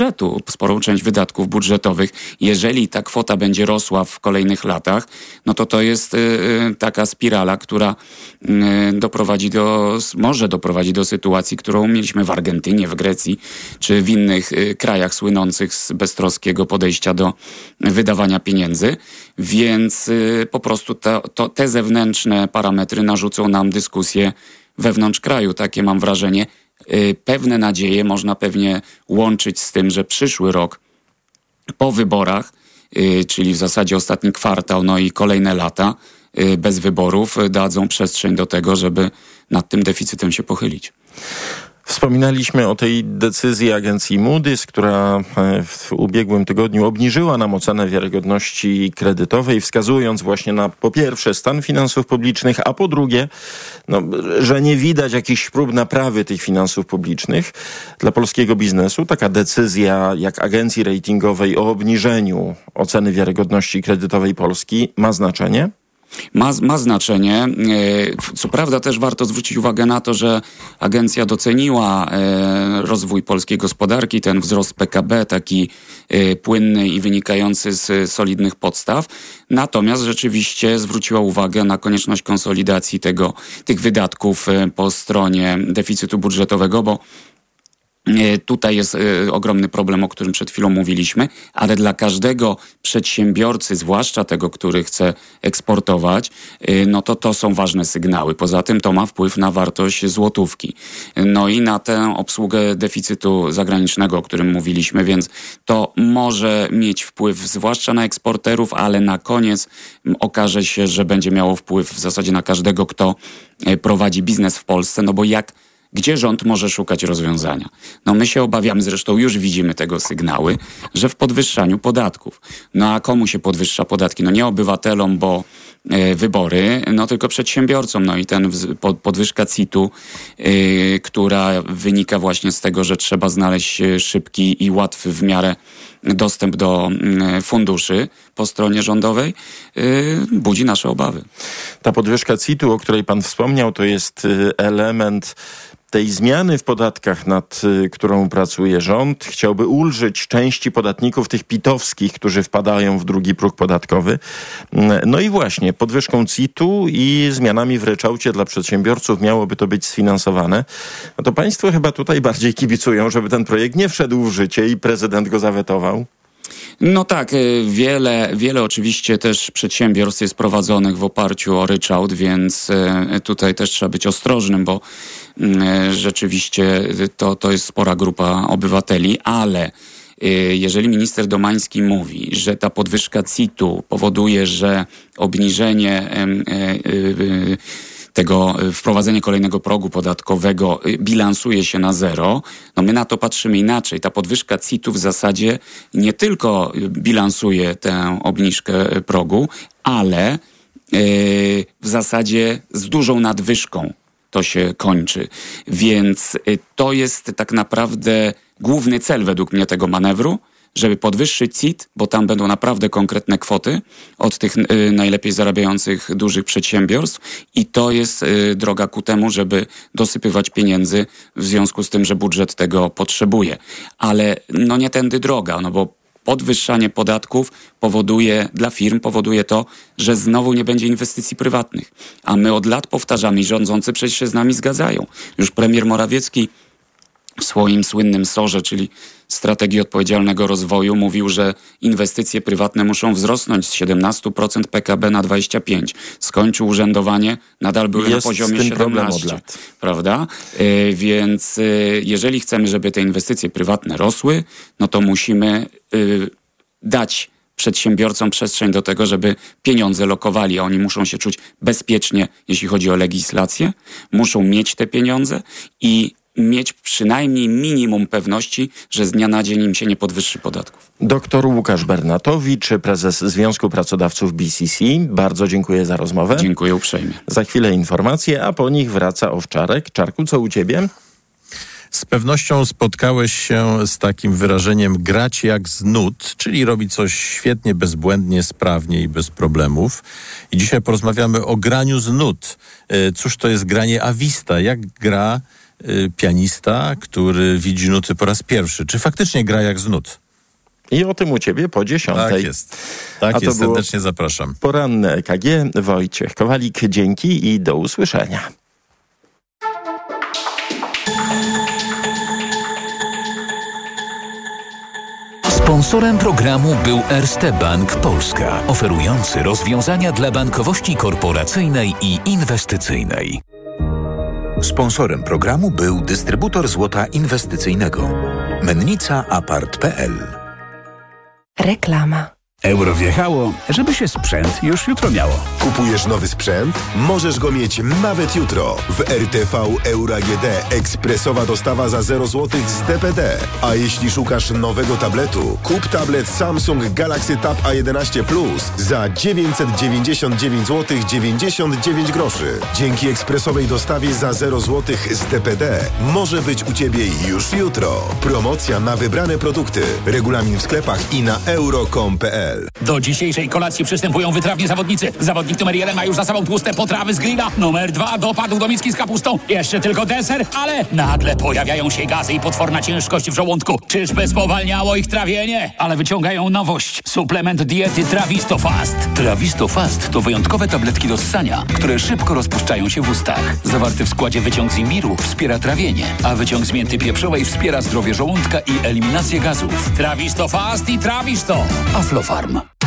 sporą część wydatków budżetowych. Jeżeli ta kwota będzie rosła w kolejnych latach, no to jest taka spirala, która może doprowadzić do sytuacji, którą mieliśmy w Argentynie, w Grecji, czy w innych krajach słynących z beztroskiego podejścia do wydawania pieniędzy. Więc po prostu te zewnętrzne parametry narzucą nam dyskusję wewnątrz kraju. Takie mam wrażenie. Pewne nadzieje można pewnie łączyć z tym, że przyszły rok po wyborach, czyli w zasadzie ostatni kwartał, no i kolejne lata bez wyborów dadzą przestrzeń do tego, żeby nad tym deficytem się pochylić. Wspominaliśmy o tej decyzji agencji Moody's, która w ubiegłym tygodniu obniżyła nam ocenę wiarygodności kredytowej, wskazując właśnie na, po pierwsze, stan finansów publicznych, a po drugie, że nie widać jakichś prób naprawy tych finansów publicznych. Dla polskiego biznesu taka decyzja jak agencji ratingowej o obniżeniu oceny wiarygodności kredytowej Polski ma znaczenie? Ma znaczenie. Co prawda też warto zwrócić uwagę na to, że agencja doceniła rozwój polskiej gospodarki, ten wzrost PKB taki płynny i wynikający z solidnych podstaw. Natomiast rzeczywiście zwróciła uwagę na konieczność konsolidacji tych wydatków po stronie deficytu budżetowego, bo tutaj jest ogromny problem, o którym przed chwilą mówiliśmy, ale dla każdego przedsiębiorcy, zwłaszcza tego, który chce eksportować, no to są ważne sygnały. Poza tym to ma wpływ na wartość złotówki. No i na tę obsługę deficytu zagranicznego, o którym mówiliśmy, więc to może mieć wpływ zwłaszcza na eksporterów, ale na koniec okaże się, że będzie miało wpływ w zasadzie na każdego, kto prowadzi biznes w Polsce, no bo gdzie rząd może szukać rozwiązania? No my się obawiamy, zresztą już widzimy tego sygnały, że w podwyższaniu podatków. No a komu się podwyższa podatki? No nie obywatelom, bo wybory, no tylko przedsiębiorcom. No i podwyżka CIT-u, która wynika właśnie z tego, że trzeba znaleźć szybki i łatwy w miarę dostęp do funduszy po stronie rządowej, budzi nasze obawy. Ta podwyżka CIT-u, o której pan wspomniał, to jest element tej zmiany w podatkach, nad którą pracuje rząd. Chciałby ulżyć części podatników, tych pitowskich, którzy wpadają w drugi próg podatkowy. No i właśnie podwyżką CIT-u i zmianami w ryczałcie dla przedsiębiorców miałoby to być sfinansowane. No to państwo chyba tutaj bardziej kibicują, żeby ten projekt nie wszedł w życie i prezydent go zawetował. No tak, wiele oczywiście też przedsiębiorstw jest prowadzonych w oparciu o ryczałt, więc tutaj też trzeba być ostrożnym, bo rzeczywiście to jest spora grupa obywateli, ale jeżeli minister Domański mówi, że ta podwyżka CIT-u powoduje, że obniżenie wprowadzenie kolejnego progu podatkowego bilansuje się na zero, no my na to patrzymy inaczej. Ta podwyżka CIT-u w zasadzie nie tylko bilansuje tę obniżkę progu, ale w zasadzie z dużą nadwyżką to się kończy. Więc to jest tak naprawdę główny cel według mnie tego manewru, żeby podwyższyć CIT, bo tam będą naprawdę konkretne kwoty od tych najlepiej zarabiających dużych przedsiębiorstw i to jest droga ku temu, żeby dosypywać pieniędzy w związku z tym, że budżet tego potrzebuje. Ale no nie tędy droga, no bo podwyższanie podatków dla firm powoduje to, że znowu nie będzie inwestycji prywatnych. A my od lat powtarzamy i rządzący przecież się z nami zgadzają. Już premier Morawiecki w swoim słynnym SOR-ze, czyli Strategii Odpowiedzialnego Rozwoju, mówił, że inwestycje prywatne muszą wzrosnąć z 17% PKB na 25%. Skończył urzędowanie, nadal były na poziomie 17%. Prawda? Więc jeżeli chcemy, żeby te inwestycje prywatne rosły, no to musimy dać przedsiębiorcom przestrzeń do tego, żeby pieniądze lokowali, a oni muszą się czuć bezpiecznie, jeśli chodzi o legislację, muszą mieć te pieniądze i mieć przynajmniej minimum pewności, że z dnia na dzień im się nie podwyższy podatków. Doktor Łukasz Bernatowicz, prezes Związku Pracodawców BCC. Bardzo dziękuję za rozmowę. Dziękuję uprzejmie. Za chwilę informacje, a po nich wraca Owczarek. Czarku, co u ciebie? Z pewnością spotkałeś się z takim wyrażeniem grać jak z nut, czyli robić coś świetnie, bezbłędnie, sprawnie i bez problemów. I dzisiaj porozmawiamy o graniu z nut. Cóż to jest granie awista? Jak gra pianista, który widzi nuty po raz pierwszy. Czy faktycznie gra jak z nut? I o tym u ciebie po 10:00. Tak jest. Tak jest, serdecznie zapraszam. Poranne EKG, Wojciech Kowalik, dzięki i do usłyszenia. Sponsorem programu był Erste Bank Polska, oferujący rozwiązania dla bankowości korporacyjnej i inwestycyjnej. Sponsorem programu był dystrybutor złota inwestycyjnego. Mennica Apart.pl. Reklama. Euro wjechało, żeby się sprzęt już jutro miało. Kupujesz nowy sprzęt? Możesz go mieć nawet jutro. W RTV Euro AGD ekspresowa dostawa za 0 zł z DPD. A jeśli szukasz nowego tabletu, kup tablet Samsung Galaxy Tab A11 Plus za 999 zł 99 groszy. Dzięki ekspresowej dostawie za 0 zł z DPD może być u Ciebie już jutro. Promocja na wybrane produkty. Regulamin w sklepach i na euro.com.pl. Do dzisiejszej kolacji przystępują wytrawni zawodnicy. Zawodnik numer 1 ma już za sobą tłuste potrawy z grilla. Numer 2 dopadł do miski z kapustą. Jeszcze tylko deser, ale nagle pojawiają się gazy i potworna ciężkość w żołądku. Czyżby spowalniało ich trawienie? Ale wyciągają nowość. Suplement diety Trawisto Fast. Trawisto Fast to wyjątkowe tabletki do ssania, które szybko rozpuszczają się w ustach. Zawarty w składzie wyciąg z imbiru wspiera trawienie, a wyciąg z mięty pieprzowej wspiera zdrowie żołądka i eliminację gazów. Trawisto Fast i Trawisto. Aflofarm.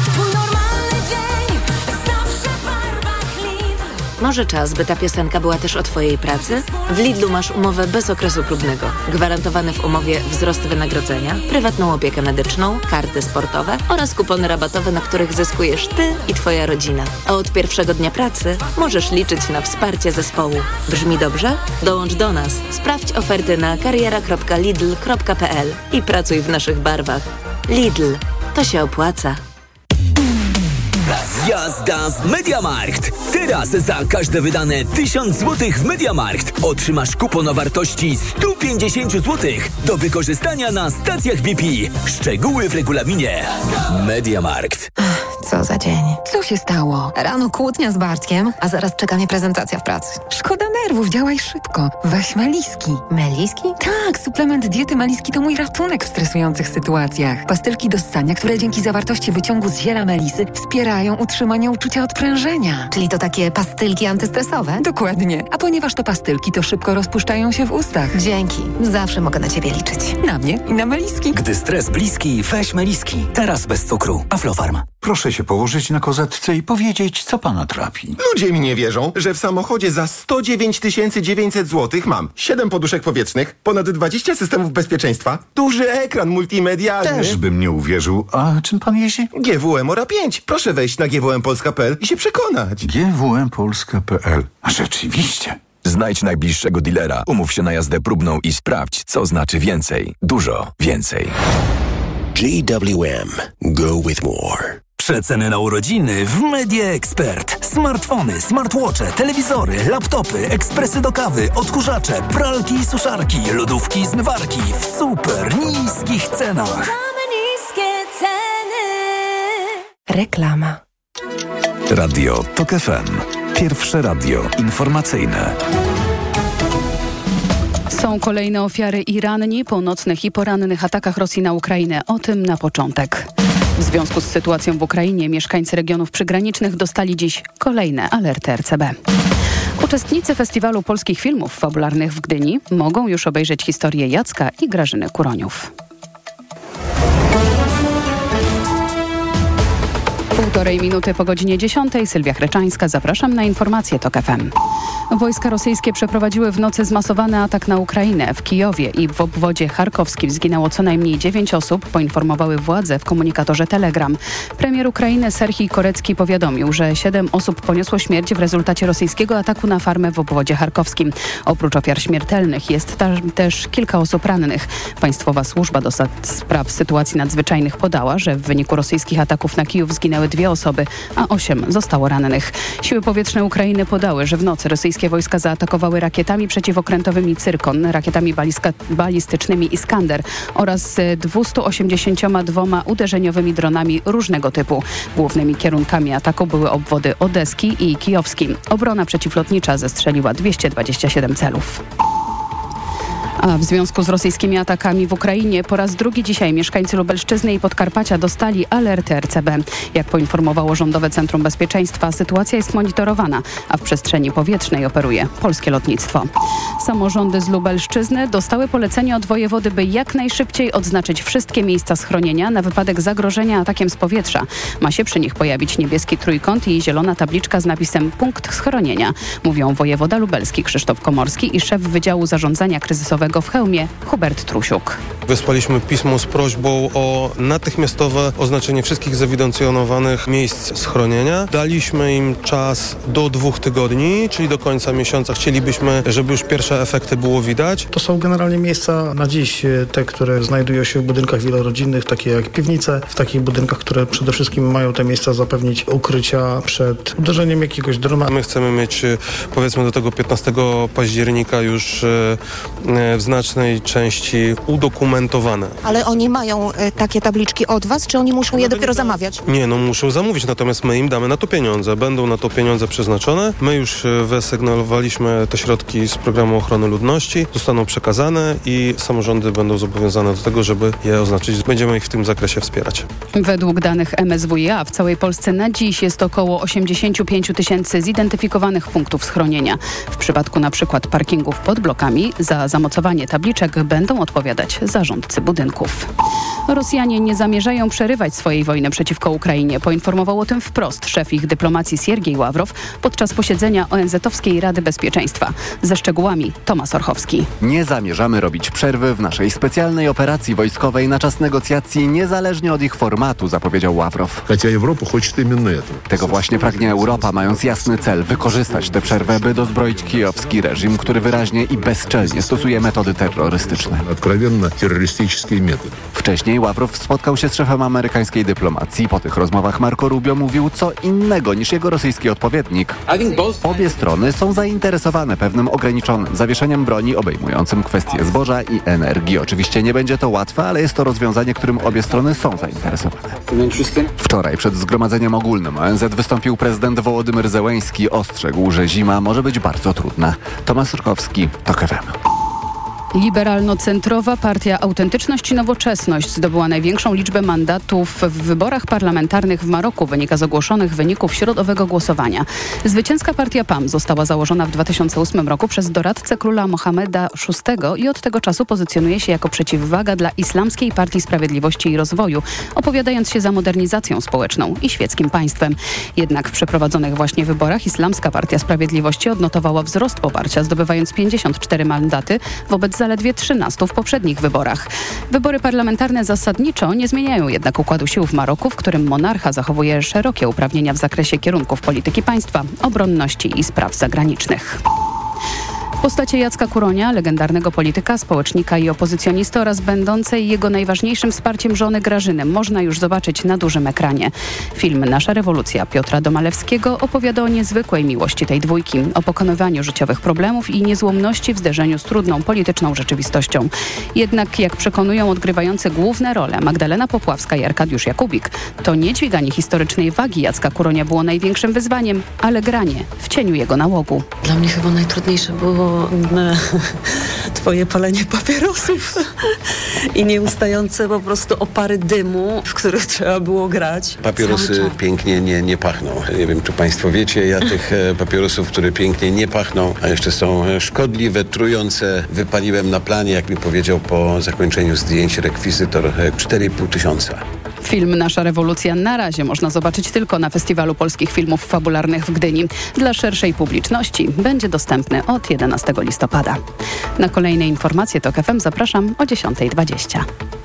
Może czas, by ta piosenka była też o Twojej pracy? W Lidlu masz umowę bez okresu próbnego. Gwarantowany w umowie wzrost wynagrodzenia, prywatną opiekę medyczną, karty sportowe oraz kupony rabatowe, na których zyskujesz Ty i Twoja rodzina. A od pierwszego dnia pracy możesz liczyć na wsparcie zespołu. Brzmi dobrze? Dołącz do nas. Sprawdź oferty na kariera.lidl.pl i pracuj w naszych barwach. Lidl. To się opłaca. Jazda z MediaMarkt! Teraz za każde wydane 1000 zł w MediaMarkt otrzymasz kupon o wartości 150 zł do wykorzystania na stacjach BP. Szczegóły w regulaminie. MediaMarkt. Co za dzień. Co się stało? Rano kłótnia z Bartkiem, a zaraz czeka mnie prezentacja w pracy. Szkoda nerwów, działaj szybko. Weź Meliski. Meliski? Tak, suplement diety Meliski to mój ratunek w stresujących sytuacjach. Pastylki do ssania, które dzięki zawartości wyciągu z ziela melisy wspierają utrzymanie uczucia odprężenia. Czyli to takie pastylki antystresowe? Dokładnie. A ponieważ to pastylki, to szybko rozpuszczają się w ustach. Dzięki. Zawsze mogę na Ciebie liczyć. Na mnie i na Meliski. Gdy stres bliski, weź Meliski. Teraz bez cukru. Aflofarm. Proszę się położyć na kozetce i powiedzieć, co pana trapi. Ludzie mi nie wierzą, że w samochodzie za 109 900 zł mam 7 poduszek powietrznych, ponad 20 systemów bezpieczeństwa, duży ekran multimedialny. Też bym nie uwierzył. A czym pan jeździ? GWM Ora 5. Proszę wejść na gwmpolska.pl i się przekonać. gwmpolska.pl. A rzeczywiście. Znajdź najbliższego dealera, umów się na jazdę próbną i sprawdź, co znaczy więcej. Dużo więcej. GWM. Go with more. Przeceny na urodziny w Media Expert. Smartfony, smartwatche, telewizory, laptopy, ekspresy do kawy, odkurzacze, pralki i suszarki, lodówki i zmywarki w super niskich cenach. Mamy niskie ceny. Reklama. Radio TOK FM. Pierwsze radio informacyjne. Są kolejne ofiary i ranni po nocnych i porannych atakach Rosji na Ukrainę. O tym na początek. W związku z sytuacją w Ukrainie mieszkańcy regionów przygranicznych dostali dziś kolejne alerty RCB. Uczestnicy Festiwalu Polskich Filmów Fabularnych w Gdyni mogą już obejrzeć historię Jacka i Grażyny Kuroniów. 1,5 minuty po godzinie 10. Sylwia Chreczańska. Zapraszam na informacje TOK FM. Wojska rosyjskie przeprowadziły w nocy zmasowany atak na Ukrainę. W Kijowie i w obwodzie charkowskim zginęło co najmniej 9 osób, poinformowały władze w komunikatorze Telegram. Premier Ukrainy Serhij Korecki powiadomił, że 7 osób poniosło śmierć w rezultacie rosyjskiego ataku na farmę w obwodzie charkowskim. Oprócz ofiar śmiertelnych jest tam też kilka osób rannych. Państwowa Służba do Spraw Sytuacji Nadzwyczajnych podała, że w wyniku rosyjskich ataków na Kijów zginęły 2 osoby, a 8 zostało rannych. Siły powietrzne Ukrainy podały, że w nocy rosyjskie wojska zaatakowały rakietami przeciwokrętowymi Cyrkon, rakietami balistycznymi Iskander oraz 282 uderzeniowymi dronami różnego typu. Głównymi kierunkami ataku były obwody odeski i kijowski. Obrona przeciwlotnicza zestrzeliła 227 celów. A w związku z rosyjskimi atakami w Ukrainie po raz drugi dzisiaj mieszkańcy Lubelszczyzny i Podkarpacia dostali alerty RCB. Jak poinformowało Rządowe Centrum Bezpieczeństwa, sytuacja jest monitorowana, a w przestrzeni powietrznej operuje polskie lotnictwo. Samorządy z Lubelszczyzny dostały polecenie od wojewody, by jak najszybciej odznaczyć wszystkie miejsca schronienia na wypadek zagrożenia atakiem z powietrza. Ma się przy nich pojawić niebieski trójkąt i zielona tabliczka z napisem punkt schronienia, mówią wojewoda lubelski Krzysztof Komorski i szef Wydziału Zarządzania Kryzysowego w Chełmie Hubert Trusiuk. Wysłaliśmy pismo z prośbą o natychmiastowe oznaczenie wszystkich zewidencjonowanych miejsc schronienia. Daliśmy im czas do 2 tygodni, czyli do końca miesiąca. Chcielibyśmy, żeby już pierwsze efekty było widać. To są generalnie miejsca na dziś, te, które znajdują się w budynkach wielorodzinnych, takie jak piwnice, w takich budynkach, które przede wszystkim mają te miejsca zapewnić ukrycia przed uderzeniem jakiegoś drona. My chcemy mieć, powiedzmy, do tego 15 października już w znacznej części udokumentowane. Ale oni mają takie tabliczki od was, czy oni muszą je dopiero zamawiać? Nie, muszą zamówić, natomiast my im damy na to pieniądze. Będą na to pieniądze przeznaczone. My już wysygnalowaliśmy te środki z Programu Ochrony Ludności. Zostaną przekazane i samorządy będą zobowiązane do tego, żeby je oznaczyć. Będziemy ich w tym zakresie wspierać. Według danych MSWiA w całej Polsce na dziś jest około 85 000 zidentyfikowanych punktów schronienia. W przypadku na przykład parkingów pod blokami za zamocowanie tabliczek będą odpowiadać zarządcy budynków. Rosjanie nie zamierzają przerywać swojej wojny przeciwko Ukrainie. Poinformował o tym wprost szef ich dyplomacji Siergiej Ławrow podczas posiedzenia ONZ-owskiej Rady Bezpieczeństwa. Ze szczegółami Tomasz Orchowski. Nie zamierzamy robić przerwy w naszej specjalnej operacji wojskowej na czas negocjacji, niezależnie od ich formatu, zapowiedział Ławrow. Tego właśnie pragnie Europa, mając jasny cel wykorzystać tę przerwę, by dozbroić kijowski reżim, który wyraźnie i bezczelnie stosuje metody terrorystyczne. Wcześniej Ławrow spotkał się z szefem amerykańskiej dyplomacji. Po tych rozmowach Marco Rubio mówił co innego niż jego rosyjski odpowiednik. Obie strony są zainteresowane pewnym ograniczonym zawieszeniem broni obejmującym kwestie zboża i energii. Oczywiście nie będzie to łatwe, ale jest to rozwiązanie, którym obie strony są zainteresowane. Wczoraj przed Zgromadzeniem Ogólnym ONZ wystąpił prezydent Wołodymyr Zełeński. Ostrzegł, że zima może być bardzo trudna. Tomasz Rkowski, TOK FM. Liberalno-centrowa partia Autentyczność i Nowoczesność zdobyła największą liczbę mandatów w wyborach parlamentarnych w Maroku, wynika z ogłoszonych wyników środowego głosowania. Zwycięska partia PAM została założona w 2008 roku przez doradcę króla Mohameda VI i od tego czasu pozycjonuje się jako przeciwwaga dla Islamskiej Partii Sprawiedliwości i Rozwoju, opowiadając się za modernizacją społeczną i świeckim państwem. Jednak w przeprowadzonych właśnie wyborach Islamska Partia Sprawiedliwości odnotowała wzrost poparcia, zdobywając 54 mandaty wobec zaledwie 13 w poprzednich wyborach. Wybory parlamentarne zasadniczo nie zmieniają jednak układu sił w Maroku, w którym monarcha zachowuje szerokie uprawnienia w zakresie kierunków polityki państwa, obronności i spraw zagranicznych. Postacie Jacka Kuronia, legendarnego polityka, społecznika i opozycjonisty oraz będącej jego najważniejszym wsparciem żony Grażyny można już zobaczyć na dużym ekranie. Film Nasza rewolucja Piotra Domalewskiego opowiada o niezwykłej miłości tej dwójki, o pokonywaniu życiowych problemów i niezłomności w zderzeniu z trudną polityczną rzeczywistością. Jednak, jak przekonują odgrywający główne role Magdalena Popławska i Arkadiusz Jakubik, to nie dźwiganie historycznej wagi Jacka Kuronia było największym wyzwaniem, ale granie w cieniu jego nałogu. Dla mnie chyba najtrudniejsze było twoje palenie papierosów i nieustające po prostu opary dymu, w których trzeba było grać. Papierosy pięknie nie pachną. Nie wiem, czy państwo wiecie, ja tych papierosów, które pięknie nie pachną, a jeszcze są szkodliwe, trujące, wypaliłem na planie, jak mi powiedział po zakończeniu zdjęć rekwizytor, 4500. Film Nasza rewolucja na razie można zobaczyć tylko na Festiwalu Polskich Filmów Fabularnych w Gdyni. Dla szerszej publiczności będzie dostępny od 11 listopada. Na kolejne informacje TOK FM zapraszam o 10:20.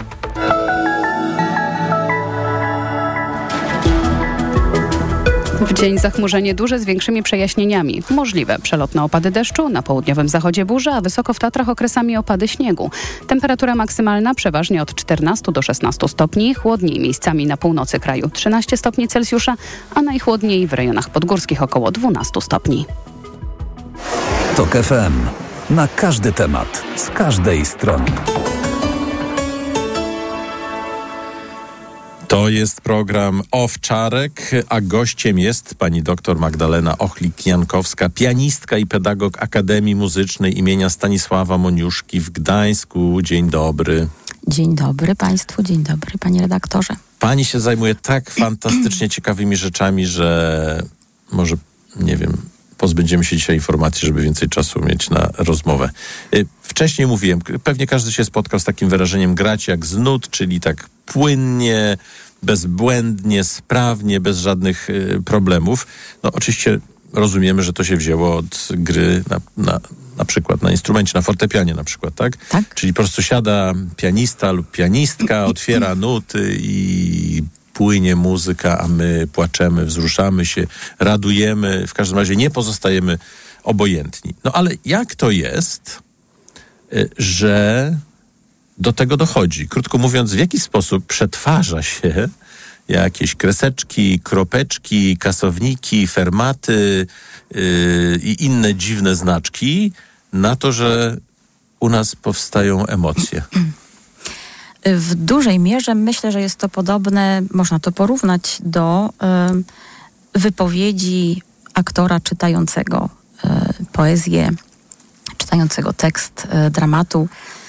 W dzień zachmurzenie duże z większymi przejaśnieniami. Możliwe przelotne opady deszczu, na południowym zachodzie burza, a wysoko w Tatrach okresami opady śniegu. Temperatura maksymalna przeważnie od 14 do 16 stopni, chłodniej miejscami na północy kraju 13 stopni Celsjusza, a najchłodniej w rejonach podgórskich około 12 stopni. TOK FM. Na każdy temat, z każdej strony. To jest program Owczarek, a gościem jest pani dr Magdalena Ochlik-Jankowska, pianistka i pedagog Akademii Muzycznej imienia Stanisława Moniuszki w Gdańsku. Dzień dobry. Dzień dobry państwu, dzień dobry panie redaktorze. Pani się zajmuje tak fantastycznie ciekawymi rzeczami, że może, nie wiem, pozbędziemy się dzisiaj informacji, żeby więcej czasu mieć na rozmowę. Wcześniej mówiłem, pewnie każdy się spotkał z takim wyrażeniem grać jak z nut, czyli tak płynnie, bezbłędnie, sprawnie, bez żadnych problemów. No oczywiście rozumiemy, że to się wzięło od gry na przykład na instrumencie, na fortepianie na przykład, tak? Tak. Czyli po prostu siada pianista lub pianistka, otwiera nuty i płynie muzyka, a my płaczemy, wzruszamy się, radujemy, w każdym razie nie pozostajemy obojętni. No ale jak to jest, że do tego dochodzi? Krótko mówiąc, w jaki sposób przetwarza się jakieś kreseczki, kropeczki, kasowniki, fermaty i inne dziwne znaczki na to, że u nas powstają emocje? W dużej mierze myślę, że jest to podobne, można to porównać do wypowiedzi aktora czytającego poezję, czytającego tekst dramatu.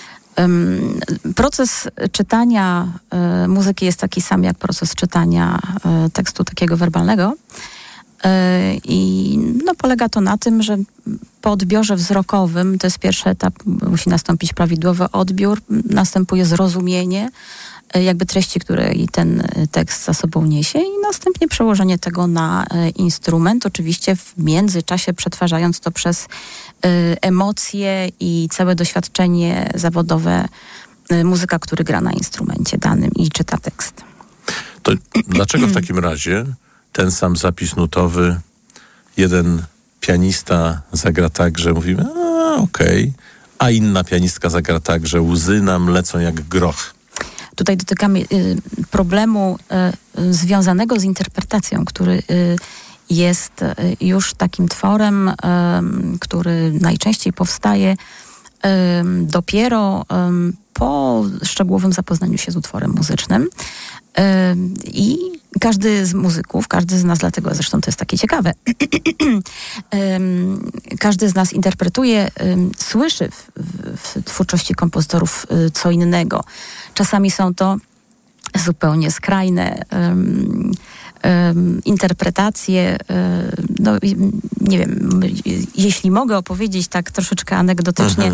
Proces czytania muzyki jest taki sam jak proces czytania tekstu takiego werbalnego. I polega to na tym, że po odbiorze wzrokowym, to jest pierwszy etap, musi nastąpić prawidłowy odbiór, następuje zrozumienie jakby treści, które i ten tekst za sobą niesie i następnie przełożenie tego na instrument, oczywiście w międzyczasie przetwarzając to przez emocje i całe doświadczenie zawodowe muzyka, który gra na instrumencie danym i czyta tekst. To dlaczego w takim razie ten sam zapis nutowy, jeden pianista zagra tak, że mówimy, okej, a inna pianistka zagra tak, że łzy nam lecą jak groch? Tutaj dotykamy problemu związanego z interpretacją, który jest już takim tworem, który najczęściej powstaje dopiero po szczegółowym zapoznaniu się z utworem muzycznym. I każdy z muzyków, każdy z nas, dlatego zresztą to jest takie ciekawe, każdy z nas interpretuje, słyszy w twórczości kompozytorów co innego. Czasami są to zupełnie skrajne interpretacje, nie wiem, jeśli mogę opowiedzieć tak troszeczkę anegdotycznie,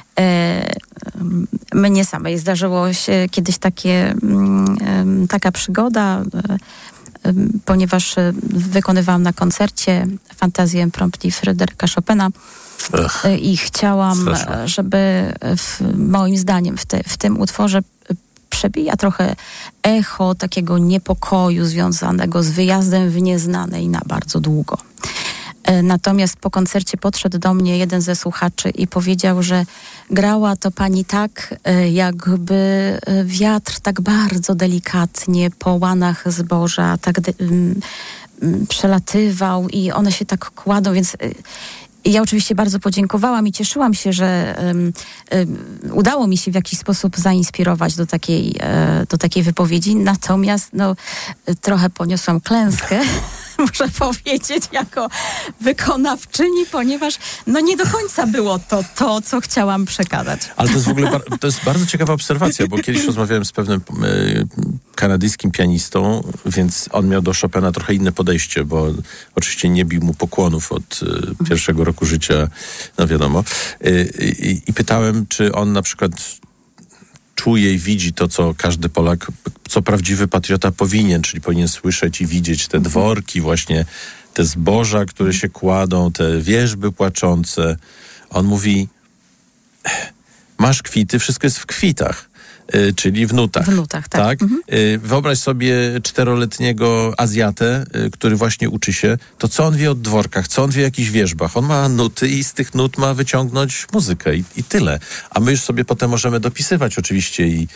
mnie samej zdarzyło się kiedyś taka przygoda, ponieważ wykonywałam na koncercie fantazję impromptu Fryderyka Chopina i chciałam, żeby moim zdaniem w tym utworze przebija trochę echo takiego niepokoju związanego z wyjazdem w nieznane i na bardzo długo. Natomiast po koncercie podszedł do mnie jeden ze słuchaczy i powiedział, że grała to pani tak, jakby wiatr tak bardzo delikatnie po łanach zboża tak przelatywał i one się tak kładą, więc ja oczywiście bardzo podziękowałam i cieszyłam się, że udało mi się w jakiś sposób zainspirować do takiej wypowiedzi. Natomiast trochę poniosłam klęskę, muszę powiedzieć, jako wykonawczyni, ponieważ nie do końca było to, co chciałam przekazać. Ale to jest w ogóle to jest bardzo ciekawa obserwacja, bo kiedyś rozmawiałem z pewnym kanadyjskim pianistą, więc on miał do Chopina trochę inne podejście, bo oczywiście nie bił mu pokłonów od pierwszego roku życia, wiadomo. I pytałem, czy on na przykład czuje i widzi to, co każdy Polak, co prawdziwy patriota powinien, czyli powinien słyszeć i widzieć te dworki, właśnie te zboża, które się kładą, te wierzby płaczące. On mówi, masz kwity, wszystko jest w kwitach. Czyli w nutach. W nutach, tak. Wyobraź sobie 4-letniego Azjatę, który właśnie uczy się, to co on wie o dworkach, co on wie o jakichś wierzbach. On ma nuty i z tych nut ma wyciągnąć muzykę i tyle. A my już sobie potem możemy dopisywać oczywiście i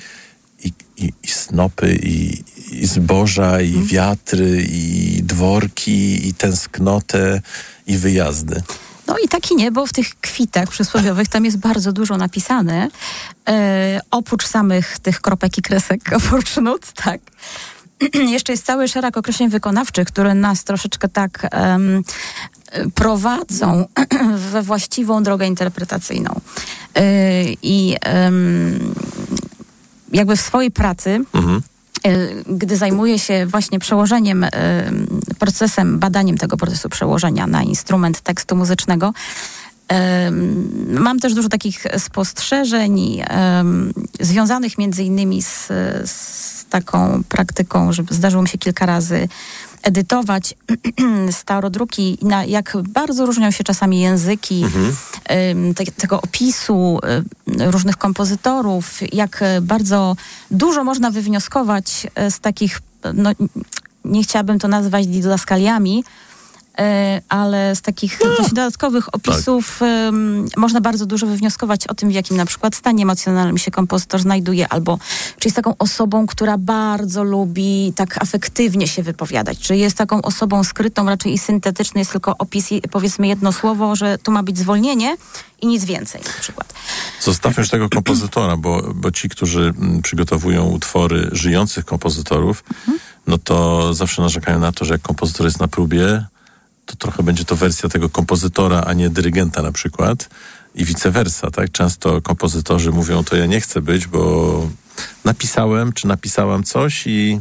snopy, i zboża, i wiatry, i dworki, i tęsknotę, i wyjazdy. No i tak i nie, bo w tych kwitach przysłowiowych tam jest bardzo dużo napisane. Oprócz samych tych kropek i kresek, oprócz nut, tak. jeszcze jest cały szereg określeń wykonawczych, które nas troszeczkę tak prowadzą we właściwą drogę interpretacyjną. I jakby w swojej pracy, gdy zajmuję się właśnie przełożeniem, badaniem tego procesu przełożenia na instrument tekstu muzycznego, mam też dużo takich spostrzeżeń związanych między innymi z taką praktyką, że zdarzyło mi się kilka razy edytować starodruki, jak bardzo różnią się czasami języki tego opisu różnych kompozytorów, jak bardzo dużo można wywnioskować z takich, no, nie chciałabym to nazwać didaskaliami, ale z takich właśnie dodatkowych opisów można bardzo dużo wywnioskować o tym, w jakim na przykład stanie emocjonalnym się kompozytor znajduje, albo czy jest taką osobą, która bardzo lubi tak afektywnie się wypowiadać, czy jest taką osobą skrytą raczej i syntetyczny, jest tylko opis, powiedzmy jedno słowo, że tu ma być zwolnienie i nic więcej na przykład. Zostawmy już tego kompozytora, bo ci, którzy przygotowują utwory żyjących kompozytorów, no to zawsze narzekają na to, że jak kompozytor jest na próbie, to trochę będzie to wersja tego kompozytora, a nie dyrygenta na przykład i vice versa, tak? Często kompozytorzy mówią, to ja nie chcę być, bo napisałem, czy napisałam coś i...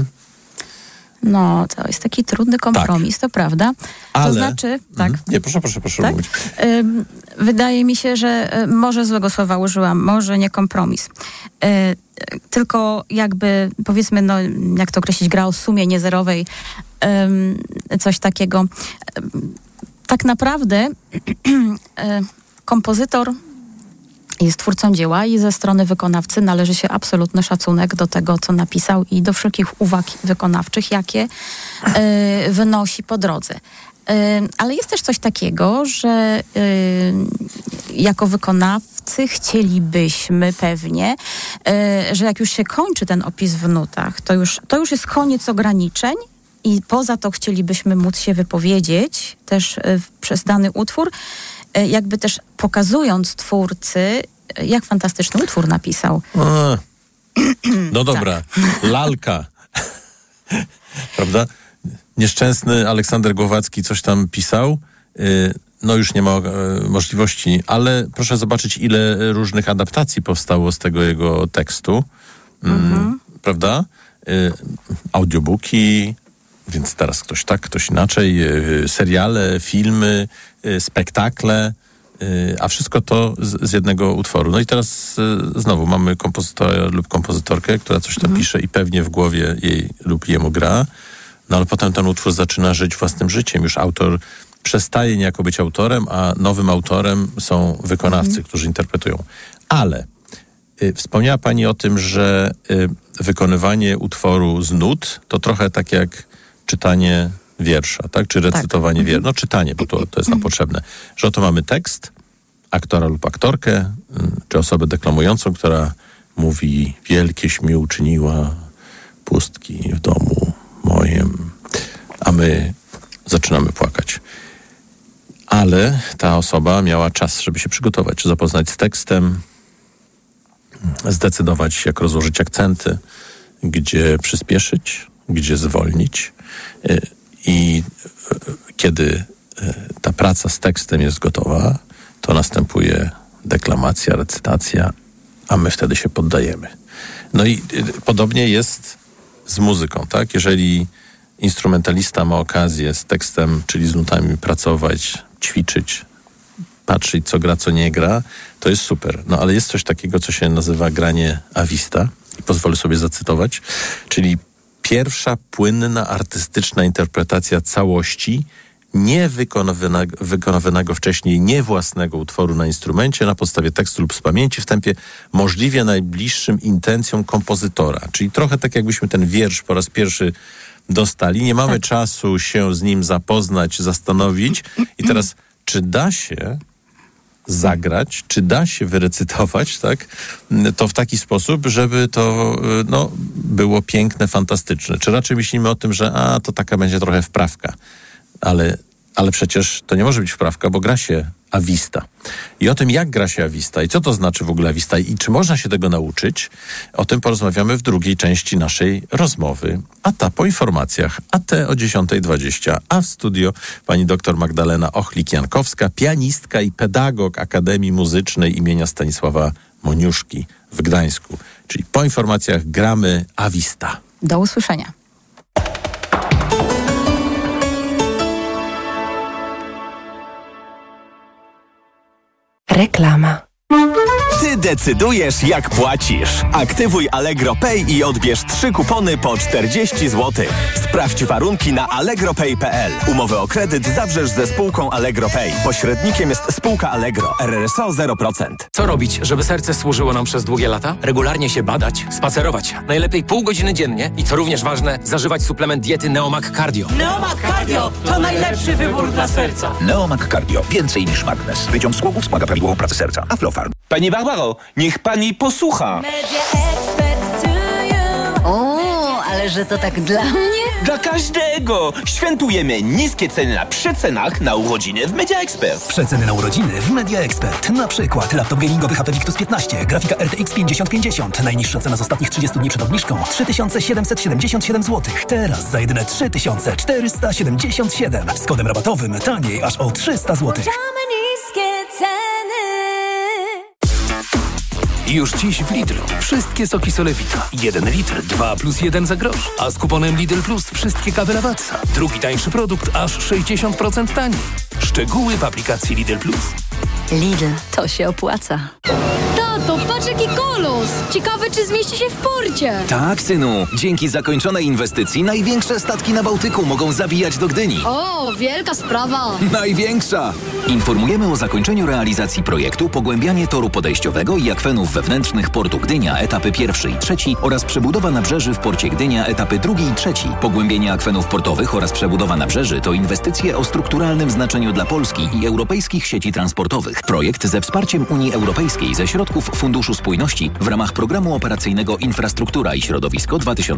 No, to jest taki trudny kompromis, to prawda. Ale... To znaczy... Tak. Nie, proszę tak? mówić. Wydaje mi się, że może złego słowa użyłam, może nie kompromis. Tylko jakby, powiedzmy, no, jak to określić, gra o sumie niezerowej, coś takiego. Tak naprawdę kompozytor jest twórcą dzieła i ze strony wykonawcy należy się absolutny szacunek do tego, co napisał i do wszelkich uwag wykonawczych, jakie wynosi po drodze. Ale jest też coś takiego, że jako wykonawcy chcielibyśmy pewnie, że jak już się kończy ten opis w nutach, to już jest koniec ograniczeń i poza to chcielibyśmy móc się wypowiedzieć też przez dany utwór, jakby też pokazując twórcy, jak fantastyczny utwór napisał. No dobra, lalka. Prawda? Nieszczęsny Aleksander Głowacki coś tam pisał. No już nie ma możliwości, ale proszę zobaczyć, ile różnych adaptacji powstało z tego jego tekstu. Prawda? Audiobooki, więc teraz ktoś tak, ktoś inaczej. Seriale, filmy, spektakle, a wszystko to z jednego utworu. No i teraz znowu mamy kompozytora lub kompozytorkę, która coś tam pisze i pewnie w głowie jej lub jemu gra. No ale potem ten utwór zaczyna żyć własnym życiem. Już autor przestaje niejako być autorem, a nowym autorem są wykonawcy, którzy interpretują. Ale wspomniała pani o tym, że wykonywanie utworu z nut to trochę tak jak czytanie wiersza, tak? Czy recytowanie wiersza. No czytanie, bo to jest nam potrzebne. Że oto mamy tekst, aktora lub aktorkę, czy osobę deklamującą, która mówi: wielkieś mi uczyniła pustki w domu moim, a my zaczynamy płakać. Ale ta osoba miała czas, żeby się przygotować, zapoznać z tekstem, zdecydować, jak rozłożyć akcenty, gdzie przyspieszyć, gdzie zwolnić. I kiedy ta praca z tekstem jest gotowa, to następuje deklamacja, recytacja, a my wtedy się poddajemy. No i podobnie jest z muzyką, tak? Jeżeli instrumentalista ma okazję z tekstem, czyli z nutami pracować, ćwiczyć, patrzeć, co gra, co nie gra, to jest super. No ale jest coś takiego, co się nazywa granie a vista i pozwolę sobie zacytować, czyli pierwsza, płynna, artystyczna interpretacja całości nie wykonywanego wcześniej nie własnego utworu na instrumencie, na podstawie tekstu lub z pamięci w tempie możliwie najbliższym intencjom kompozytora. Czyli trochę tak, jakbyśmy ten wiersz po raz pierwszy dostali. Nie mamy czasu się z nim zapoznać, zastanowić. I teraz, czy da się zagrać, czy da się wyrecytować, tak? To w taki sposób, żeby to było piękne, fantastyczne. Czy raczej myślimy o tym, że to taka będzie trochę wprawka. Ale przecież to nie może być wprawka, bo gra się Avista. I o tym, jak gra się Avista i co to znaczy w ogóle Avista i czy można się tego nauczyć, o tym porozmawiamy w drugiej części naszej rozmowy. A ta po informacjach, a te o 10:20. A w studio pani dr Magdalena Ochlik-Jankowska, pianistka i pedagog Akademii Muzycznej imienia Stanisława Moniuszki w Gdańsku. Czyli po informacjach gramy Avista. Do usłyszenia. Reklama. Ty decydujesz, jak płacisz. Aktywuj Allegro Pay i odbierz 3 kupony po 40 zł. Sprawdź warunki na allegropay.pl. Umowę o kredyt zawrzesz ze spółką Allegro Pay. Pośrednikiem jest spółka Allegro. RRSO 0%. Co robić, żeby serce służyło nam przez długie lata? Regularnie się badać, spacerować. Najlepiej pół godziny dziennie i co również ważne, zażywać suplement diety Neomag Cardio. Neomag Cardio to najlepszy wybór dla serca. Neomag Cardio. Więcej niż magnes. Wyciąg z głowu wspomaga prawidłową pracę serca. Aflofarm. Pani Barbaro, niech pani posłucha. O, ale że to tak dla mnie? Dla każdego. Świętujemy niskie ceny na przecenach na urodziny w Media Expert. Przeceny na urodziny w Media Expert. Na przykład laptop gamingowy HP Victus 15, grafika RTX 5050. Najniższa cena z ostatnich 30 dni przed obniżką 3777 zł. Teraz za jedyne 3477. Z kodem rabatowym taniej aż o 300 zł. Już dziś w Lidlu wszystkie soki Solewita. 1 litr, 2 + 1 za grosz. A z kuponem Lidl Plus wszystkie kawy Lavazza. Drugi tańszy produkt aż 60% taniej. Szczegóły w aplikacji Lidl Plus. Lidl, to się opłaca. Tato, patrz jaki kolos! Ciekawe, czy zmieści się w porcie. Tak, synu. Dzięki zakończonej inwestycji największe statki na Bałtyku mogą zawijać do Gdyni. O, wielka sprawa. Największa! Informujemy o zakończeniu realizacji projektu Pogłębianie toru podejściowego i akwenów wewnętrznych portu Gdynia, etapy 1. i 3 oraz przebudowa nabrzeży w porcie Gdynia, etapy 2. i 3. Pogłębienie akwenów portowych oraz przebudowa nabrzeży to inwestycje o strukturalnym znaczeniu dla Polski i europejskich sieci transportowych. Projekt ze wsparciem Unii Europejskiej ze środków Funduszu Spójności w ramach Programu Operacyjnego Infrastruktura i Środowisko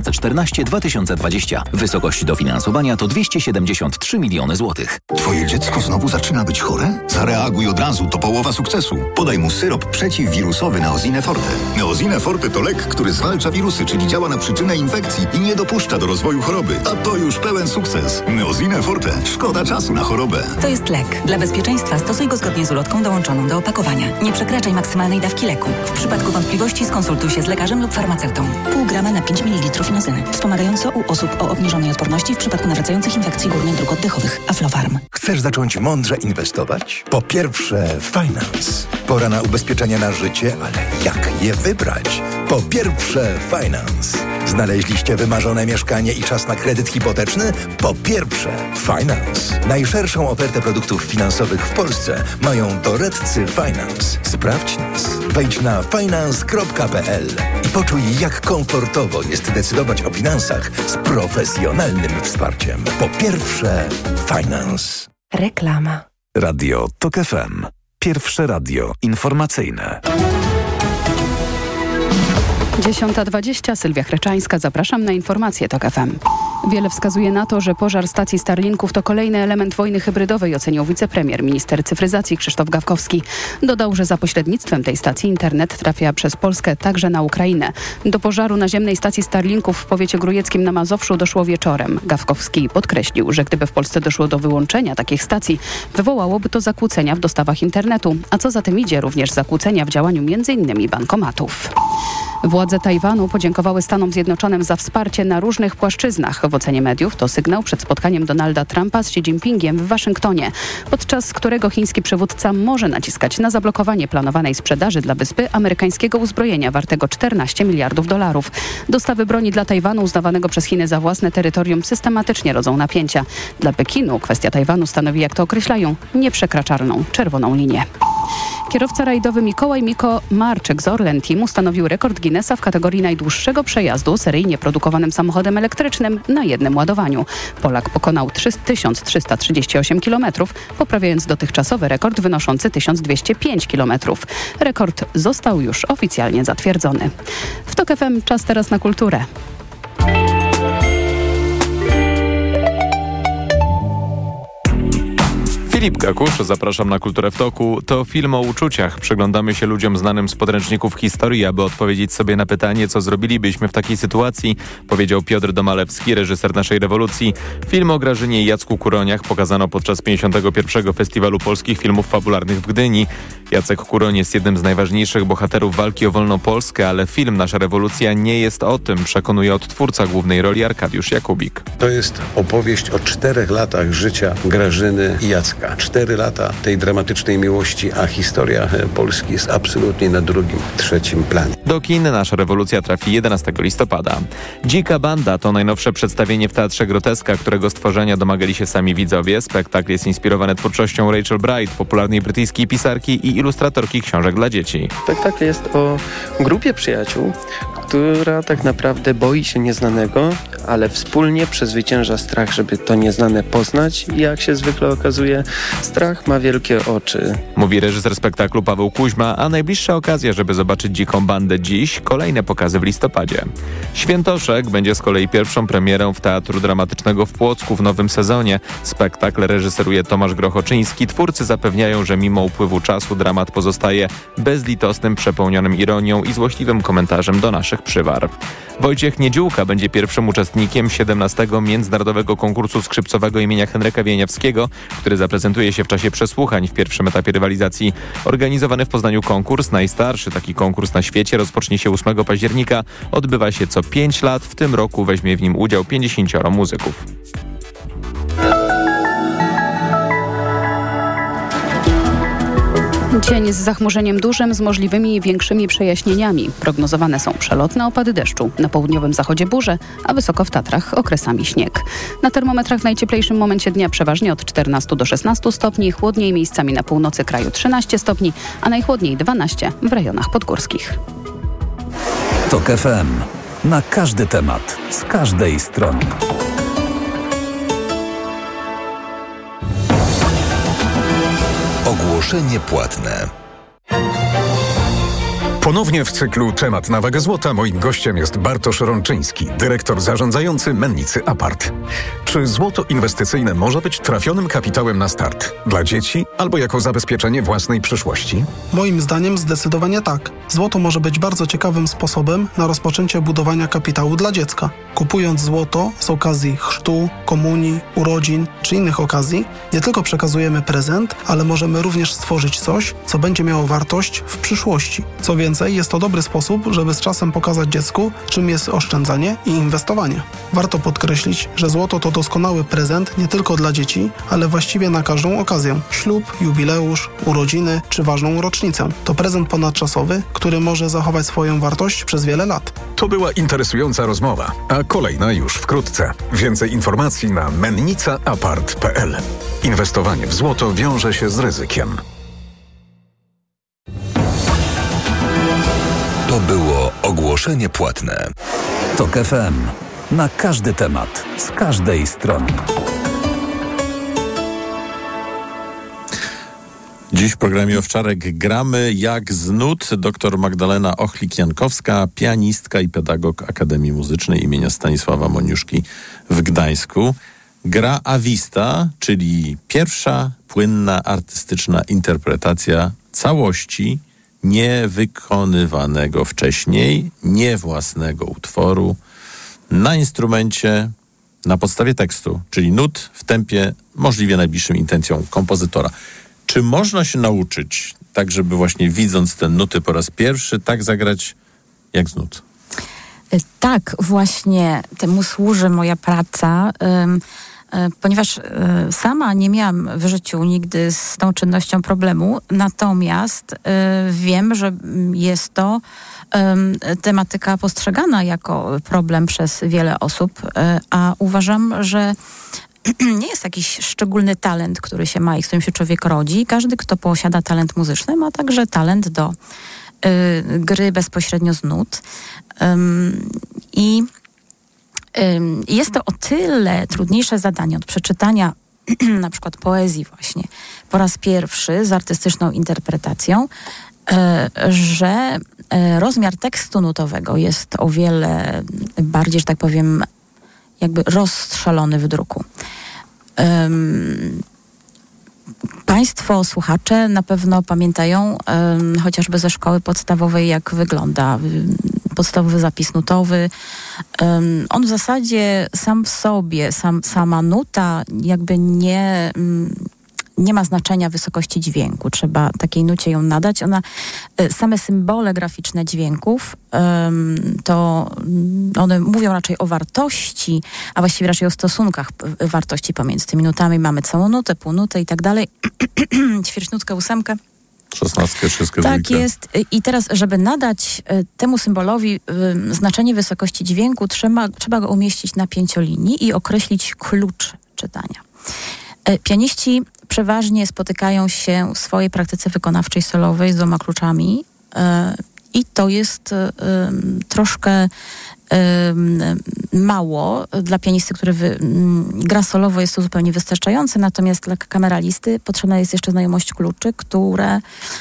2014-2020. Wysokość dofinansowania to 273 miliony złotych. Twoje dziecko znowu zaczyna być chore? Zareaguj od razu, to połowa sukcesu. Podaj mu syrop przeciwwirusowy Neosine Forte. Neosine Forte to lek, który zwalcza wirusy, czyli działa na przyczynę infekcji i nie dopuszcza do rozwoju choroby. A to już pełen sukces. Neosine Forte. Szkoda czasu na chorobę. To jest lek. Dla bezpieczeństwa stosuj go zgodnie z ulotką dołączoną do opakowania. Nie przekraczaj maksymalnej dawki leku. W przypadku wątpliwości skonsultuj się z lekarzem lub farmaceutą. Pół grama na 5 ml inozyny. Wspomagająco u osób o obniżonej odporności w przypadku nawracających infekcji górnych dróg oddechowych. Aflofarm. Chcesz zacząć mądrze inwestować? Po pierwsze, Finance. Pora na ubezpieczenia na życie, ale jak je wybrać? Po pierwsze, Finance. Znaleźliście wymarzone mieszkanie i czas na kredyt hipoteczny? Po pierwsze, Finance. Najszerszą ofertę produktów finansowych w Polsce mają doradcy Finance. Sprawdź nas. Wejdź na finance.pl i poczuj, jak komfortowo jest decydować o finansach z profesjonalnym wsparciem. Po pierwsze, Finance. Reklama. Radio TOK FM. Pierwsze radio informacyjne. 10:20, Sylwia Chreczańska, zapraszam na informacje TOK FM. Wiele wskazuje na to, że pożar stacji Starlinków to kolejny element wojny hybrydowej, ocenił wicepremier, minister cyfryzacji Krzysztof Gawkowski. Dodał, że za pośrednictwem tej stacji internet trafia przez Polskę także na Ukrainę. Do pożaru naziemnej stacji Starlinków w powiecie grójeckim na Mazowszu doszło wieczorem. Gawkowski podkreślił, że gdyby w Polsce doszło do wyłączenia takich stacji, wywołałoby to zakłócenia w dostawach internetu, a co za tym idzie, również zakłócenia w działaniu m.in. bankomatów. Władze Tajwanu podziękowały Stanom Zjednoczonym za wsparcie na różnych płaszczyznach. W ocenie mediów to sygnał przed spotkaniem Donalda Trumpa z Xi Jinpingiem w Waszyngtonie, podczas którego chiński przywódca może naciskać na zablokowanie planowanej sprzedaży dla wyspy amerykańskiego uzbrojenia wartego $14 miliardów. Dostawy broni dla Tajwanu uznawanego przez Chiny za własne terytorium systematycznie rodzą napięcia. Dla Pekinu kwestia Tajwanu stanowi, jak to określają, nieprzekraczalną czerwoną linię. Kierowca rajdowy Mikołaj Miko Marczyk z Orlen Team ustanowił rekord Guinnessa w kategorii najdłuższego przejazdu seryjnie produkowanym samochodem elektrycznym na jednym ładowaniu. Polak pokonał 1338 km, poprawiając dotychczasowy rekord wynoszący 1205 km. Rekord został już oficjalnie zatwierdzony. W TOK FM czas teraz na kulturę. Filip Kakusz, zapraszam na Kulturę w toku. To film o uczuciach. Przyglądamy się ludziom znanym z podręczników historii, aby odpowiedzieć sobie na pytanie, co zrobilibyśmy w takiej sytuacji, powiedział Piotr Domalewski, reżyser naszej rewolucji. Film o Grażynie i Jacku Kuroniach pokazano podczas 51. Festiwalu Polskich Filmów Fabularnych w Gdyni. Jacek Kuroń jest jednym z najważniejszych bohaterów walki o wolną Polskę, ale film Nasza rewolucja nie jest o tym, przekonuje odtwórca głównej roli Arkadiusz Jakubik. To jest opowieść o 4 latach życia Grażyny i Jacka. 4 lata tej dramatycznej miłości, a historia Polski jest absolutnie na drugim, trzecim planie. Do kin Nasza rewolucja trafi 11 listopada. Dzika banda to najnowsze przedstawienie w Teatrze Groteska, którego stworzenia domagali się sami widzowie. Spektakl jest inspirowany twórczością Rachel Bright, popularnej brytyjskiej pisarki i ilustratorki książek dla dzieci. Spektakl jest o grupie przyjaciół, która tak naprawdę boi się nieznanego, ale wspólnie przezwycięża strach, żeby to nieznane poznać i jak się zwykle okazuje, strach ma wielkie oczy. Mówi reżyser spektaklu Paweł Kuźma, a najbliższa okazja, żeby zobaczyć Dziką bandę dziś, kolejne pokazy w listopadzie. Świętoszek będzie z kolei pierwszą premierą w Teatru Dramatycznego w Płocku w nowym sezonie. Spektakl reżyseruje Tomasz Grochoczyński. Twórcy zapewniają, że mimo upływu czasu dramat pozostaje bezlitosnym, przepełnionym ironią i złośliwym komentarzem do naszych przywar. Wojciech Niedziółka będzie pierwszym uczestnikiem 17. Międzynarodowego Konkursu Skrzypcowego imienia Henryka Wieniawskiego, który zaprezentuje się w czasie przesłuchań w pierwszym etapie rywalizacji. Organizowany w Poznaniu konkurs, najstarszy taki konkurs na świecie, rozpocznie się 8 października. Odbywa się co 5 lat. W tym roku weźmie w nim udział 50 muzyków. Dzień z zachmurzeniem dużym, z możliwymi większymi przejaśnieniami. Prognozowane są przelotne opady deszczu. Na południowym zachodzie burze, a wysoko w Tatrach okresami śnieg. Na termometrach w najcieplejszym momencie dnia przeważnie od 14 do 16 stopni, chłodniej miejscami na północy kraju 13 stopni, a najchłodniej 12 w rejonach podgórskich. TOK FM. Na każdy temat, z każdej strony. Ogłoszenie płatne. Ponownie w cyklu Temat na wagę złota moim gościem jest Bartosz Rączyński, dyrektor zarządzający Mennicy Apart. Czy złoto inwestycyjne może być trafionym kapitałem na start? Dla dzieci albo jako zabezpieczenie własnej przyszłości? Moim zdaniem zdecydowanie tak. Złoto może być bardzo ciekawym sposobem na rozpoczęcie budowania kapitału dla dziecka. Kupując złoto z okazji chrztu, komunii, urodzin czy innych okazji, nie tylko przekazujemy prezent, ale możemy również stworzyć coś, co będzie miało wartość w przyszłości. Co więcej, jest to dobry sposób, żeby z czasem pokazać dziecku, czym jest oszczędzanie i inwestowanie. Warto podkreślić, że złoto to doskonały prezent nie tylko dla dzieci, ale właściwie na każdą okazję. Ślub, jubileusz, urodziny czy ważną rocznicę. To prezent ponadczasowy, który może zachować swoją wartość przez wiele lat. To była interesująca rozmowa, a kolejna już wkrótce. Więcej informacji na mennicaapart.pl. Inwestowanie w złoto wiąże się z ryzykiem. To było ogłoszenie płatne. TOK FM. Na każdy temat, z każdej strony. Dziś w programie Owczarek gramy jak z nut. Dr Magdalena Ochlik-Jankowska, pianistka i pedagog Akademii Muzycznej imienia Stanisława Moniuszki w Gdańsku. Gra Avista, czyli pierwsza płynna artystyczna interpretacja całości niewykonywanego wcześniej, nie własnego utworu, na instrumencie, na podstawie tekstu, czyli nut w tempie możliwie najbliższym intencjom kompozytora. Czy można się nauczyć, tak żeby właśnie widząc te nuty po raz pierwszy, tak zagrać jak z nut? Tak, właśnie temu służy moja praca, ponieważ sama nie miałam w życiu nigdy z tą czynnością problemu, natomiast wiem, że jest to tematyka postrzegana jako problem przez wiele osób, a uważam, że nie jest jakiś szczególny talent, który się ma i z którym się człowiek rodzi. Każdy, kto posiada talent muzyczny, ma także talent do gry bezpośrednio z nut. I jest to o tyle trudniejsze zadanie od przeczytania na przykład poezji właśnie po raz pierwszy z artystyczną interpretacją, że rozmiar tekstu nutowego jest o wiele bardziej, że tak powiem, jakby rozstrzelony w druku. Państwo, słuchacze na pewno pamiętają chociażby ze szkoły podstawowej, jak wygląda podstawowy zapis nutowy. On w zasadzie sam w sobie, sama nuta jakby nie ma znaczenia wysokości dźwięku. Trzeba takiej nucie ją nadać. Same symbole graficzne dźwięków, to one mówią raczej o wartości, a właściwie raczej o stosunkach wartości pomiędzy tymi nutami. Mamy całą nutę, półnutę i tak dalej. Ćwierćnutkę, ósemkę. 16, 3, tak jest. I teraz, żeby nadać temu symbolowi znaczenie wysokości dźwięku, trzeba go umieścić na pięciolinii i określić klucz czytania. Pianiści przeważnie spotykają się w swojej praktyce wykonawczej solowej z 2 kluczami i to jest troszkę mało. Dla pianisty, który gra solowo, jest to zupełnie wystarczające, natomiast dla kameralisty potrzebna jest jeszcze znajomość kluczy, które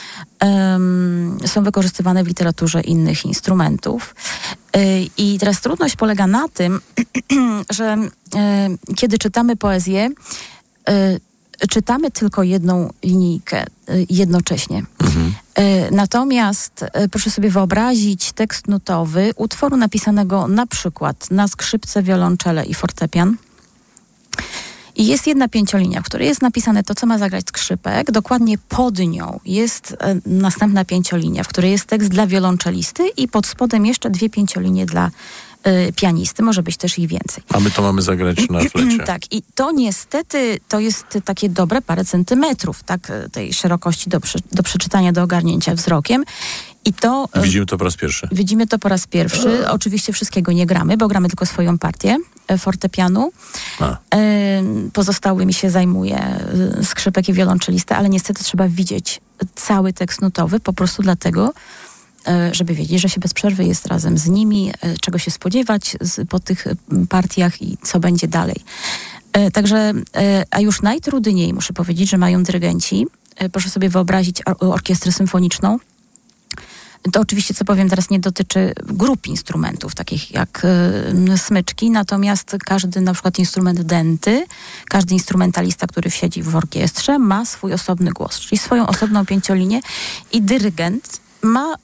są wykorzystywane w literaturze innych instrumentów. I teraz trudność polega na tym, że kiedy czytamy poezję, czytamy tylko jedną linijkę jednocześnie. Natomiast proszę sobie wyobrazić tekst nutowy utworu napisanego na przykład na skrzypce, wiolonczele i fortepian. I jest jedna pięciolinia, w której jest napisane to, co ma zagrać skrzypek. Dokładnie pod nią jest następna pięciolinia, w której jest tekst dla wiolonczelisty i pod spodem jeszcze 2 pięciolinie dla pianisty. Może być też ich więcej. A my to mamy zagrać na flecie. Tak. I to niestety to jest takie dobre parę centymetrów, tak, tej szerokości do przeczytania, do ogarnięcia wzrokiem. I to... Widzimy to po raz pierwszy. Widzimy to po raz pierwszy. Oczywiście wszystkiego nie gramy, bo gramy tylko swoją partię fortepianu. Pozostałymi się zajmuje skrzypek i wiolonczelista, ale niestety trzeba widzieć cały tekst nutowy po prostu dlatego, żeby wiedzieć, że się bez przerwy jest razem z nimi, czego się spodziewać po tych partiach i co będzie dalej. Także, a już najtrudniej, muszę powiedzieć, że mają dyrygenci. Proszę sobie wyobrazić orkiestrę symfoniczną. To oczywiście, co powiem teraz, nie dotyczy grup instrumentów, takich jak smyczki, natomiast każdy na przykład instrument denty, każdy instrumentalista, który siedzi w orkiestrze, ma swój osobny głos, czyli swoją osobną pięciolinię i dyrygent ma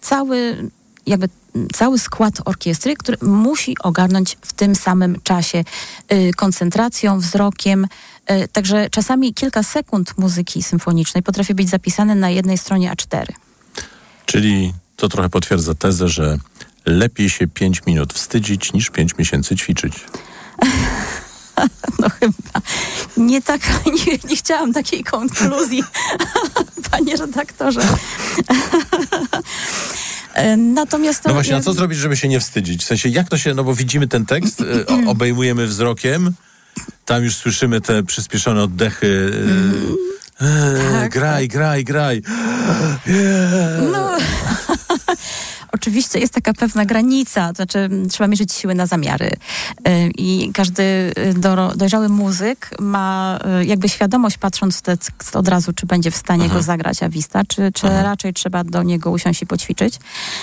cały skład orkiestry, który musi ogarnąć w tym samym czasie koncentracją, wzrokiem. Także czasami kilka sekund muzyki symfonicznej potrafi być zapisane na jednej stronie A4. Czyli to trochę potwierdza tezę, że lepiej się 5 minut wstydzić, niż 5 miesięcy ćwiczyć. No chyba nie chciałam takiej konkluzji, panie redaktorze. Natomiast no właśnie, a co zrobić, żeby się nie wstydzić? W sensie, jak to się, no bo widzimy ten tekst, obejmujemy wzrokiem, tam już słyszymy te przyspieszone oddechy, tak, graj. No, oczywiście jest taka pewna granica, to znaczy trzeba mierzyć siły na zamiary i każdy dojrzały muzyk ma jakby świadomość, patrząc w tekst od razu, czy będzie w stanie go zagrać a vista, czy raczej trzeba do niego usiąść i poćwiczyć.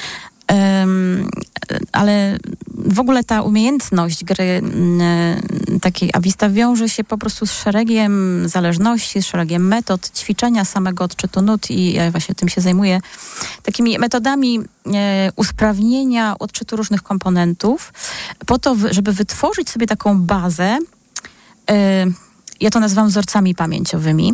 Ale w ogóle ta umiejętność gry takiej a vista wiąże się po prostu z szeregiem zależności, z szeregiem metod ćwiczenia samego odczytu nut i ja właśnie tym się zajmuję. Takimi metodami usprawnienia odczytu różnych komponentów po to, żeby wytworzyć sobie taką bazę, ja to nazywam wzorcami pamięciowymi.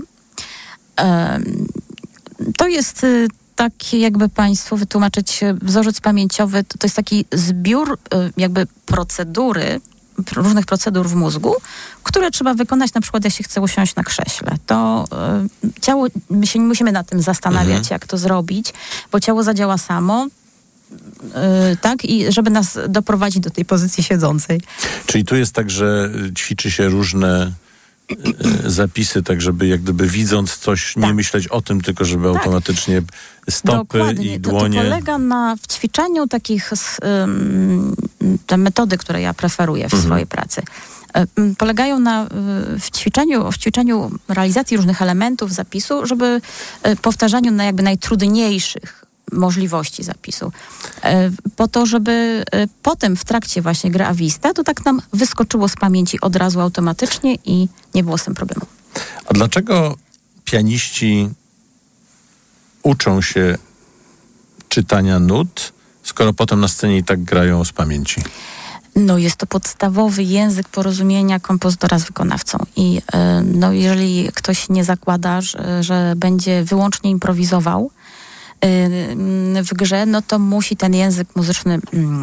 To jest tak, jakby państwu wytłumaczyć, wzorzec pamięciowy to jest taki zbiór jakby różnych procedur w mózgu, które trzeba wykonać na przykład, jak się chce usiąść na krześle. To ciało, my się nie musimy nad tym zastanawiać, jak to zrobić, bo ciało zadziała samo, tak, i żeby nas doprowadzić do tej pozycji siedzącej. Czyli tu jest tak, że ćwiczy się różne zapisy, tak żeby jak gdyby widząc coś, nie myśleć o tym, tylko żeby automatycznie stopy i dłonie. To polega na w ćwiczeniu takich te metody, które ja preferuję w swojej pracy. Polegają na w ćwiczeniu realizacji różnych elementów zapisu, żeby powtarzaniu na jakby najtrudniejszych możliwości zapisu. Po to, żeby potem w trakcie właśnie gry a vista, to tak nam wyskoczyło z pamięci od razu automatycznie i nie było z tym problemu. A dlaczego pianiści uczą się czytania nut, skoro potem na scenie i tak grają z pamięci? No, jest to podstawowy język porozumienia kompozytora z wykonawcą i jeżeli ktoś nie zakłada, że będzie wyłącznie improwizował w grze, no to musi ten język muzyczny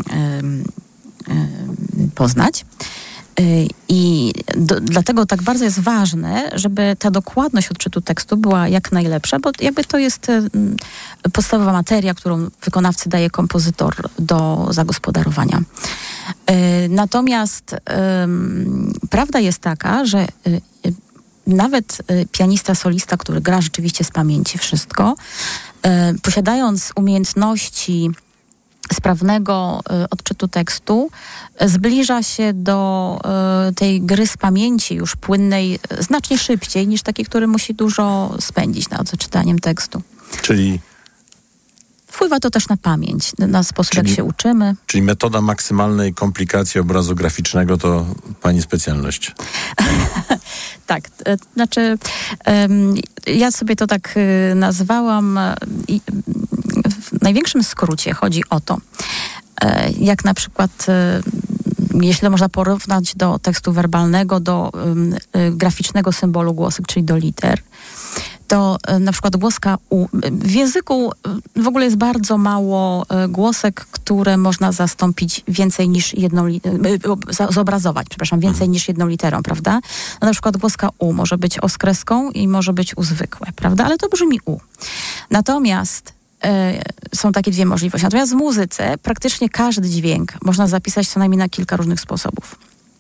poznać. I dlatego tak bardzo jest ważne, żeby ta dokładność odczytu tekstu była jak najlepsza, bo jakby to jest podstawowa materia, którą wykonawcy daje kompozytor do zagospodarowania. Natomiast prawda jest taka, że nawet pianista, solista, który gra rzeczywiście z pamięci wszystko, posiadając umiejętności sprawnego odczytu tekstu, zbliża się do tej gry z pamięci już płynnej znacznie szybciej niż taki, który musi dużo spędzić nad odczytaniem tekstu. Czyli wpływa to też na pamięć, na sposób, jak się uczymy. Czyli metoda maksymalnej komplikacji obrazu graficznego to pani specjalność. Tak, znaczy ja sobie to tak nazwałam i w największym skrócie chodzi o to, jak na przykład, jeśli to można porównać do tekstu werbalnego, do graficznego symbolu głosek, czyli do liter, to na przykład głoska U. W języku w ogóle jest bardzo mało głosek, które można zastąpić więcej niż jedną zobrazować, więcej niż jedną literą, prawda? No, na przykład głoska U może być O z kreską i może być U zwykłe, prawda? Ale to brzmi U. Natomiast są takie dwie możliwości. Natomiast w muzyce praktycznie każdy dźwięk można zapisać co najmniej na kilka różnych sposobów.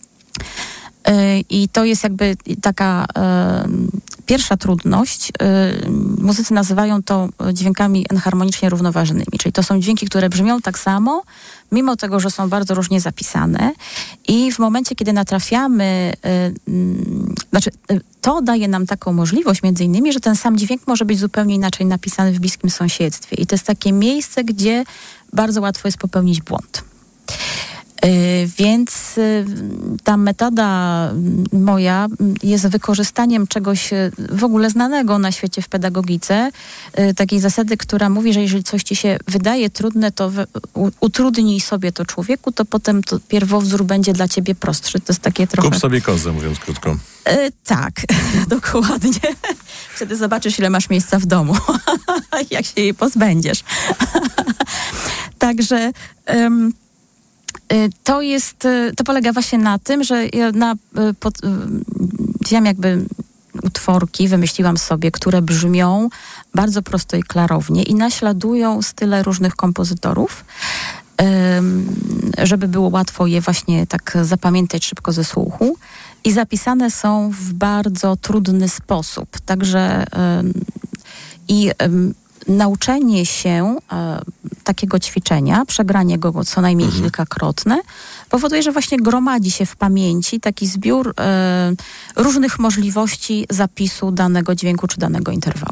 I to jest jakby taka pierwsza trudność. Muzycy nazywają to dźwiękami enharmonicznie równoważnymi, czyli to są dźwięki, które brzmią tak samo, mimo tego, że są bardzo różnie zapisane i w momencie, kiedy natrafiamy, to daje nam taką możliwość między innymi, że ten sam dźwięk może być zupełnie inaczej napisany w bliskim sąsiedztwie i to jest takie miejsce, gdzie bardzo łatwo jest popełnić błąd. Więc ta metoda moja jest wykorzystaniem czegoś w ogóle znanego na świecie w pedagogice, takiej zasady, która mówi, że jeżeli coś ci się wydaje trudne, to utrudnij sobie to człowieku, to potem to pierwowzór będzie dla ciebie prostszy. To jest takie trochę... Kup sobie kozę, mówiąc krótko. Tak, dokładnie. Wtedy zobaczysz, ile masz miejsca w domu, jak się jej pozbędziesz. Także... To polega właśnie na tym, że ja wziąłem jakby utworki, wymyśliłam sobie, które brzmią bardzo prosto i klarownie i naśladują style różnych kompozytorów, żeby było łatwo je właśnie tak zapamiętać szybko ze słuchu. I zapisane są w bardzo trudny sposób. Także nauczenie się takiego ćwiczenia, przegranie go co najmniej kilkakrotne, powoduje, że właśnie gromadzi się w pamięci taki zbiór różnych możliwości zapisu danego dźwięku czy danego interwału.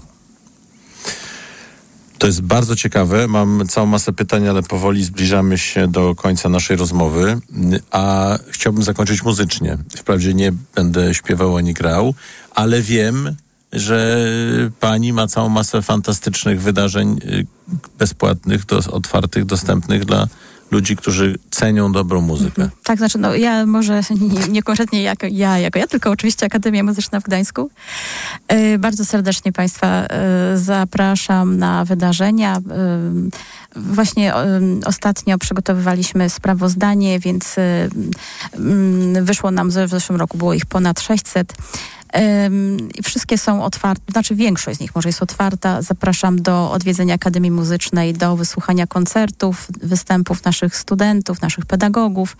To jest bardzo ciekawe. Mam całą masę pytań, ale powoli zbliżamy się do końca naszej rozmowy, a chciałbym zakończyć muzycznie. Wprawdzie nie będę śpiewał ani grał, ale wiem, że pani ma całą masę fantastycznych wydarzeń bezpłatnych, otwartych, dostępnych dla ludzi, którzy cenią dobrą muzykę. Tak, znaczy, ja może nie konkretnie jako ja, tylko oczywiście Akademia Muzyczna w Gdańsku. Bardzo serdecznie Państwa zapraszam na wydarzenia. Właśnie ostatnio przygotowywaliśmy sprawozdanie, więc wyszło nam, że w zeszłym roku było ich ponad 600. Wszystkie są otwarte, znaczy większość z nich może jest otwarta. Zapraszam do odwiedzenia Akademii Muzycznej, do wysłuchania koncertów, występów naszych studentów, naszych pedagogów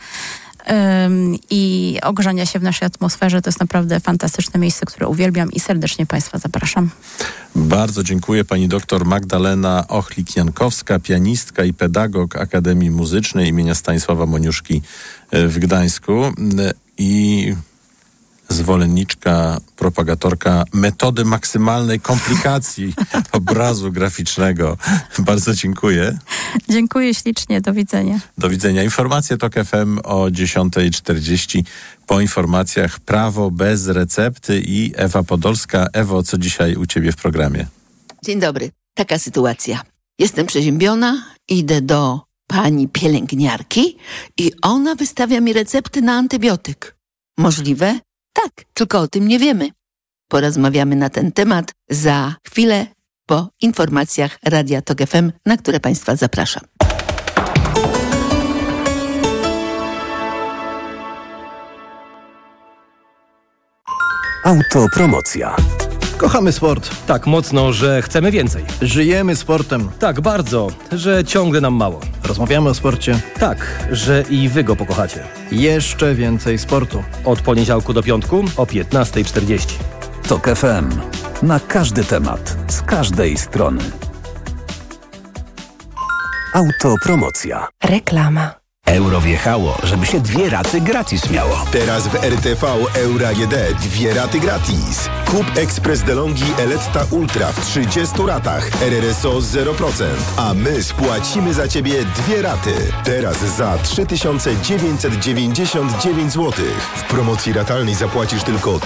i ogrzania się w naszej atmosferze. To jest naprawdę fantastyczne miejsce, które uwielbiam i serdecznie Państwa zapraszam. Bardzo dziękuję. Pani doktor Magdalena Ochlik-Jankowska, pianistka i pedagog Akademii Muzycznej imienia Stanisława Moniuszki w Gdańsku. I zwolenniczka, propagatorka metody maksymalnej komplikacji obrazu graficznego. Bardzo dziękuję. Dziękuję ślicznie, do widzenia. Do widzenia. Informacje TOK FM o 10:40. Po informacjach Prawo bez recepty i Ewa Podolska. Ewo, co dzisiaj u ciebie w programie? Dzień dobry. Taka sytuacja. Jestem przeziębiona, idę do pani pielęgniarki i ona wystawia mi recepty na antybiotyk. Możliwe? Tak, tylko o tym nie wiemy. Porozmawiamy na ten temat za chwilę po informacjach Radia TOK FM, na które Państwa zapraszam. Autopromocja. Kochamy sport. Tak mocno, że chcemy więcej. Żyjemy sportem. Tak bardzo, że ciągle nam mało. Rozmawiamy o sporcie. Tak, że i wy go pokochacie. Jeszcze więcej sportu. Od poniedziałku do piątku o 15:40. TOK FM. Na każdy temat, z każdej strony. Autopromocja. Reklama. Euro wjechało, żeby się 2 raty gratis miało. Teraz w RTV Euro AGD 2 raty gratis. Kup Express DeLonghi Eletta Ultra w 30 ratach. RRSO 0%. A my spłacimy za Ciebie 2 raty. Teraz za 3999 zł. W promocji ratalnej zapłacisz tylko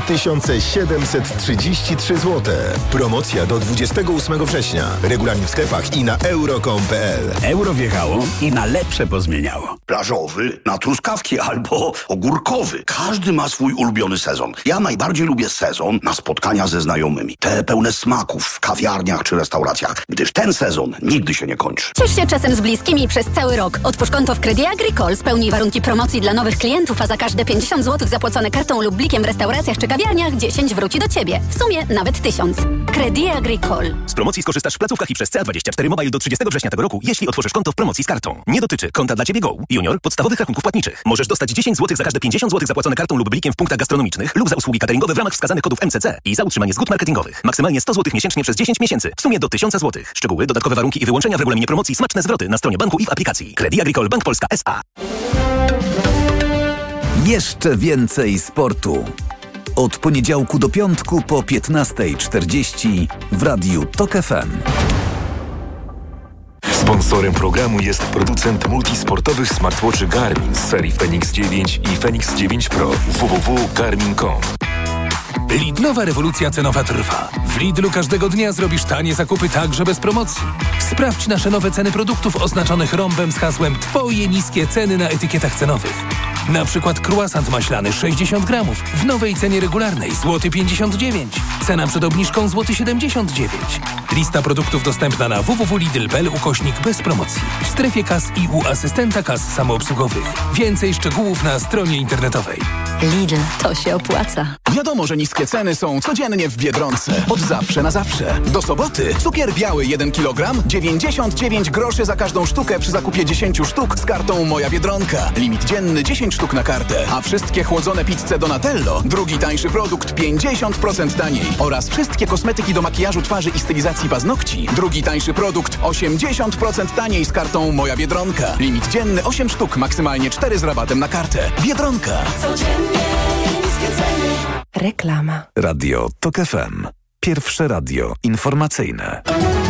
3733 zł. Promocja do 28 września. Regulamin w sklepach i na euro.com.pl. Euro wjechało i na lepsze pozmieniało. Plażowy, na truskawki albo ogórkowy. Każdy ma swój ulubiony sezon. Ja najbardziej lubię sezon na spotkania ze znajomymi. Te pełne smaków w kawiarniach czy restauracjach, gdyż ten sezon nigdy się nie kończy. Ciesz się czasem z bliskimi przez cały rok. Otwórz konto w Credit Agricole, spełnij warunki promocji dla nowych klientów, a za każde 50 zł zapłacone kartą lub blikiem w restauracjach czy kawiarniach 10 wróci do Ciebie. W sumie nawet 1000. Credit Agricole. Z promocji skorzystasz w placówkach i przez CA24 Mobile do 30 września tego roku, jeśli otworzysz konto w promocji z kartą. Nie dotyczy konta dla Ciebie Go, Junior, podstawowych rachunków płatniczych. Możesz dostać 10 zł za każde 50 zł zapłacone kartą lub blikiem w punktach gastronomicznych lub za usługi cateringowe w ramach wskazanych kodów MCC i za utrzymanie zgód marketingowych. Maksymalnie 100 zł miesięcznie przez 10 miesięcy. W sumie do 1000 zł. Szczegóły, dodatkowe warunki i wyłączenia w regulaminie promocji, smaczne zwroty na stronie banku i w aplikacji. Credit Agricole Bank Polska S.A. Jeszcze więcej sportu. Od poniedziałku do piątku po 15:40 w Radiu TOK FM. Sponsorem programu jest producent multisportowych smartwatchy Garmin z serii Fenix 9 i Fenix 9 Pro. www.garmin.com. Lidlowa rewolucja cenowa trwa. W Lidlu każdego dnia zrobisz tanie zakupy także bez promocji. Sprawdź nasze nowe ceny produktów oznaczonych rąbem z hasłem Twoje niskie ceny na etykietach cenowych. Na przykład croissant maślany 60 gramów w nowej cenie regularnej złoty 59. Cena przed obniżką złoty 79. Lista produktów dostępna na www.lidl.pl/bez promocji. W strefie kas i u asystenta kas samoobsługowych. Więcej szczegółów na stronie internetowej. Lidl, to się opłaca. Wiadomo, że niskie ceny są codziennie w Biedronce. Od zawsze na zawsze. Do soboty cukier biały 1 kg 99 groszy za każdą sztukę przy zakupie 10 sztuk z kartą Moja Biedronka. Limit dzienny 10 sztuk na kartę. A wszystkie chłodzone pizze Donatello, drugi tańszy produkt 50% taniej. Oraz wszystkie kosmetyki do makijażu twarzy i stylizacji paznokci, drugi tańszy produkt 80% taniej z kartą Moja Biedronka. Limit dzienny 8 sztuk, maksymalnie 4 z rabatem na kartę. Biedronka. Reklama. Radio TOK FM. Pierwsze radio informacyjne.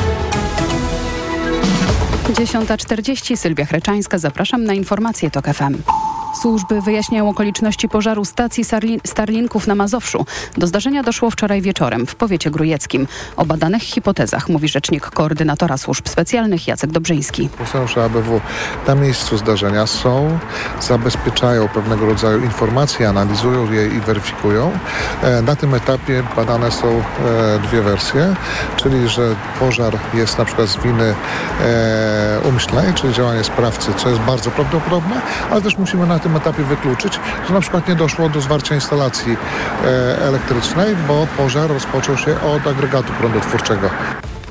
10:40, Sylwia Chreczańska. Zapraszam na informacje TOK FM. Służby wyjaśniają okoliczności pożaru stacji Starlinków na Mazowszu. Do zdarzenia doszło wczoraj wieczorem w powiecie grójeckim. O badanych hipotezach mówi rzecznik koordynatora służb specjalnych Jacek Dobrzyński. Funkcjonariusze ABW na miejscu zdarzenia są, zabezpieczają pewnego rodzaju informacje, analizują je i weryfikują. Na tym etapie badane są 2 wersje, czyli że pożar jest na przykład z winy umyślnej, czyli działanie sprawcy, co jest bardzo prawdopodobne, ale też musimy na tym etapie wykluczyć, że na przykład nie doszło do zwarcia instalacji elektrycznej, bo pożar rozpoczął się od agregatu prądotwórczego.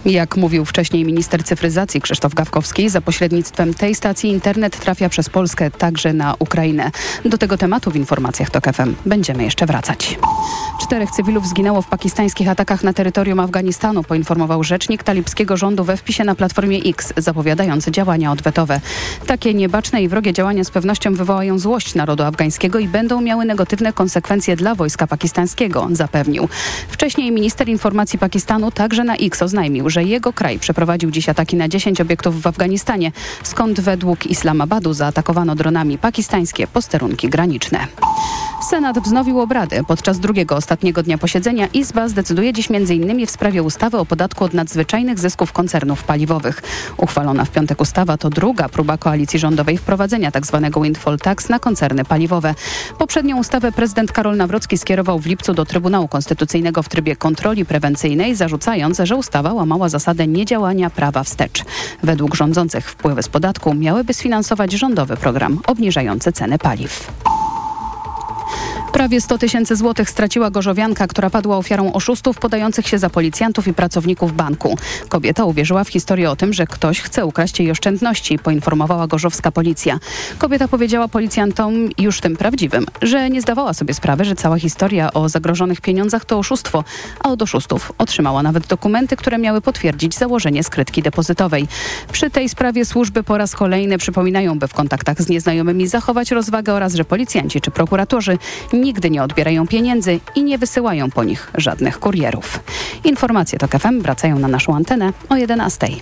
Jak mówił wcześniej minister cyfryzacji Krzysztof Gawkowski, za pośrednictwem tej stacji internet trafia przez Polskę także na Ukrainę. Do tego tematu w informacjach TOK FM będziemy jeszcze wracać. 4 cywilów zginęło w pakistańskich atakach na terytorium Afganistanu, poinformował rzecznik talibskiego rządu we wpisie na Platformie X, zapowiadając działania odwetowe. Takie niebaczne i wrogie działania z pewnością wywołają złość narodu afgańskiego i będą miały negatywne konsekwencje dla wojska pakistańskiego, zapewnił. Wcześniej minister informacji Pakistanu także na X oznajmił, że jego kraj przeprowadził dziś ataki na 10 obiektów w Afganistanie, skąd według Islamabadu zaatakowano dronami pakistańskie posterunki graniczne. Senat wznowił obrady. Podczas drugiego, ostatniego dnia posiedzenia Izba zdecyduje dziś m.in. w sprawie ustawy o podatku od nadzwyczajnych zysków koncernów paliwowych. Uchwalona w piątek ustawa to druga próba koalicji rządowej wprowadzenia tzw. windfall tax na koncerny paliwowe. Poprzednią ustawę prezydent Karol Nawrocki skierował w lipcu do Trybunału Konstytucyjnego w trybie kontroli prewencyjnej, zarzucając, że ustawa łamała zasadę niedziałania prawa wstecz. Według rządzących wpływy z podatku miałyby sfinansować rządowy program obniżający ceny paliw. Prawie 100 000 złotych straciła gorzowianka, która padła ofiarą oszustów podających się za policjantów i pracowników banku. Kobieta uwierzyła w historię o tym, że ktoś chce ukraść jej oszczędności, poinformowała gorzowska policja. Kobieta powiedziała policjantom, już tym prawdziwym, że nie zdawała sobie sprawy, że cała historia o zagrożonych pieniądzach to oszustwo, a od oszustów otrzymała nawet dokumenty, które miały potwierdzić założenie skrytki depozytowej. Przy tej sprawie służby po raz kolejny przypominają, by w kontaktach z nieznajomymi zachować rozwagę oraz, że policjanci czy prokuratorzy nigdy nie odbierają pieniędzy i nie wysyłają po nich żadnych kurierów. Informacje TOK FM wracają na naszą antenę o 11:00.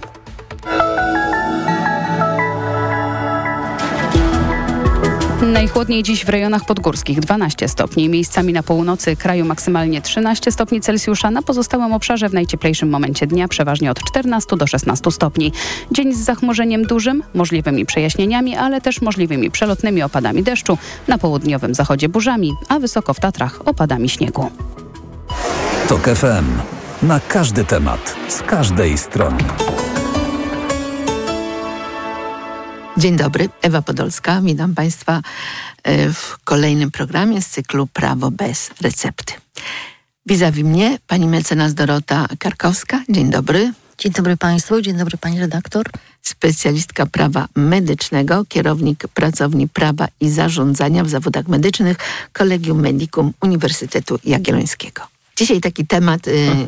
Najchłodniej dziś w rejonach podgórskich 12 stopni, miejscami na północy kraju maksymalnie 13 stopni Celsjusza, na pozostałym obszarze w najcieplejszym momencie dnia przeważnie od 14 do 16 stopni. Dzień z zachmurzeniem dużym, możliwymi przejaśnieniami, ale też możliwymi przelotnymi opadami deszczu, na południowym zachodzie burzami, a wysoko w Tatrach opadami śniegu. TOK FM. Na każdy temat, z każdej strony. Dzień dobry, Ewa Podolska. Witam Państwa w kolejnym programie z cyklu Prawo bez recepty. Vis-a-vis mnie pani mecenas Dorota Karkowska. Dzień dobry. Dzień dobry Państwu, dzień dobry Pani redaktor. Specjalistka prawa medycznego, kierownik pracowni prawa i zarządzania w zawodach medycznych Collegium Medicum Uniwersytetu Jagiellońskiego. Dzisiaj taki temat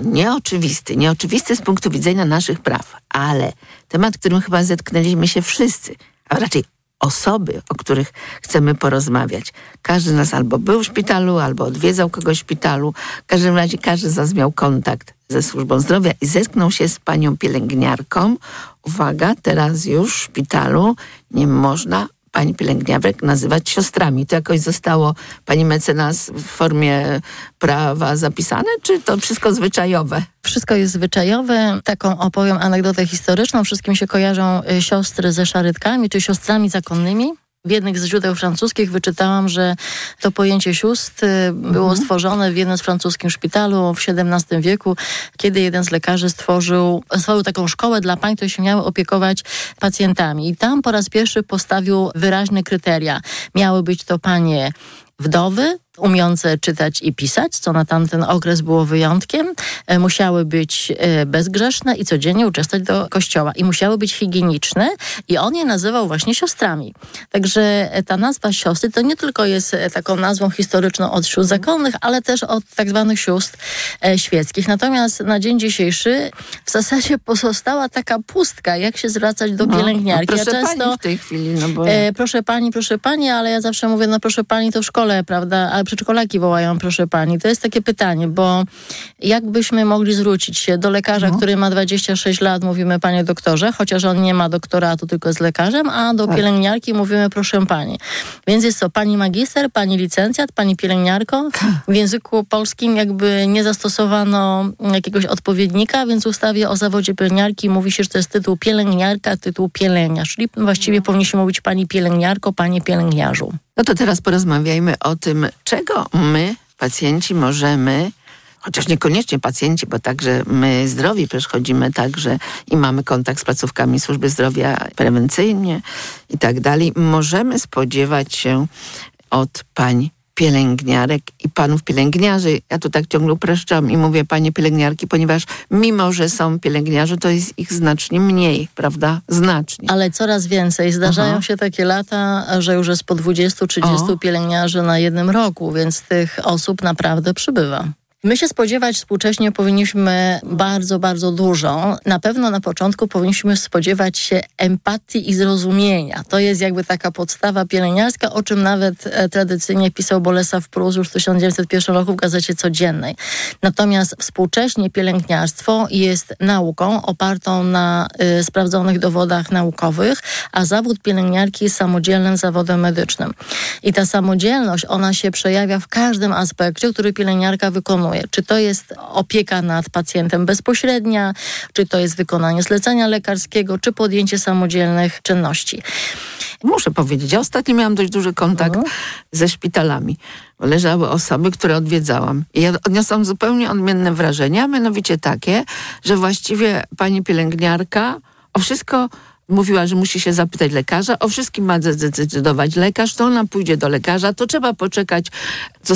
nieoczywisty z punktu widzenia naszych praw, ale temat, którym chyba zetknęliśmy się wszyscy, a raczej osoby, o których chcemy porozmawiać. Każdy z nas albo był w szpitalu, albo odwiedzał kogoś w szpitalu. W każdym razie każdy z nas miał kontakt ze służbą zdrowia i zetknął się z panią pielęgniarką. Uwaga, teraz już w szpitalu nie można pani pielęgniarek nazywać siostrami. To jakoś zostało, pani mecenas, w formie prawa zapisane, czy to wszystko zwyczajowe? Wszystko jest zwyczajowe. Taką opowiem anegdotę historyczną. Wszystkim się kojarzą siostry ze szarytkami, czy siostrami zakonnymi. W jednych z źródeł francuskich wyczytałam, że to pojęcie sióstr było stworzone w jednym z francuskim szpitalu w XVII wieku, kiedy jeden z lekarzy stworzył taką szkołę dla pań, które się miały opiekować pacjentami. I tam po raz pierwszy postawił wyraźne kryteria. Miały być to panie wdowy, umiejące czytać i pisać, co na tamten okres było wyjątkiem. Musiały być bezgrzeszne i codziennie uczęszczać do kościoła. I musiały być higieniczne i on je nazywał właśnie siostrami. Także ta nazwa siostry to nie tylko jest taką nazwą historyczną od sióstr zakonnych, ale też od tak zwanych sióstr świeckich. Natomiast na dzień dzisiejszy w zasadzie pozostała taka pustka, jak się zwracać do pielęgniarki. Proszę pani w tej chwili. Proszę pani, ale ja zawsze mówię, proszę pani to w szkole, prawda? Ale przedszkolaki wołają proszę pani. To jest takie pytanie, bo jakbyśmy mogli zwrócić się do lekarza, który ma 26 lat, mówimy panie doktorze, chociaż on nie ma doktoratu, tylko jest lekarzem, a do pielęgniarki mówimy proszę pani. Więc jest to pani magister, pani licencjat, pani pielęgniarko. W języku polskim jakby nie zastosowano jakiegoś odpowiednika, więc w ustawie o zawodzie pielęgniarki mówi się, że to jest tytuł pielęgniarka, tytuł pielęgniarz. Czyli właściwie powinniśmy mówić pani pielęgniarko, panie pielęgniarzu. No to teraz porozmawiajmy o tym, czego my, pacjenci, możemy, chociaż niekoniecznie pacjenci, bo także my zdrowi przecież chodzimy także i mamy kontakt z placówkami służby zdrowia prewencyjnie i tak dalej, możemy spodziewać się od pań pielęgniarek i panów pielęgniarzy. Ja tu tak ciągle upraszczam i mówię panie pielęgniarki, ponieważ mimo, że są pielęgniarze, to jest ich znacznie mniej, prawda? Znacznie. Ale coraz więcej. Zdarzają się takie lata, że już jest po 20-30 pielęgniarzy na jednym roku, więc tych osób naprawdę przybywa. My się spodziewać współcześnie powinniśmy bardzo, bardzo dużo. Na pewno na początku powinniśmy spodziewać się empatii i zrozumienia. To jest jakby taka podstawa pielęgniarska, o czym nawet tradycyjnie pisał Bolesław Prus już w 1901 roku w Gazecie Codziennej. Natomiast współcześnie pielęgniarstwo jest nauką opartą na sprawdzonych dowodach naukowych, a zawód pielęgniarki jest samodzielnym zawodem medycznym. I ta samodzielność, ona się przejawia w każdym aspekcie, który pielęgniarka wykonuje. Czy to jest opieka nad pacjentem bezpośrednia, czy to jest wykonanie zlecenia lekarskiego, czy podjęcie samodzielnych czynności. Muszę powiedzieć, ja ostatnio miałam dość duży kontakt ze szpitalami. Leżały osoby, które odwiedzałam. I ja odniosłam zupełnie odmienne wrażenia, mianowicie takie, że właściwie pani pielęgniarka o wszystko mówiła, że musi się zapytać lekarza, o wszystkim ma zdecydować lekarz, to ona pójdzie do lekarza, to trzeba poczekać, co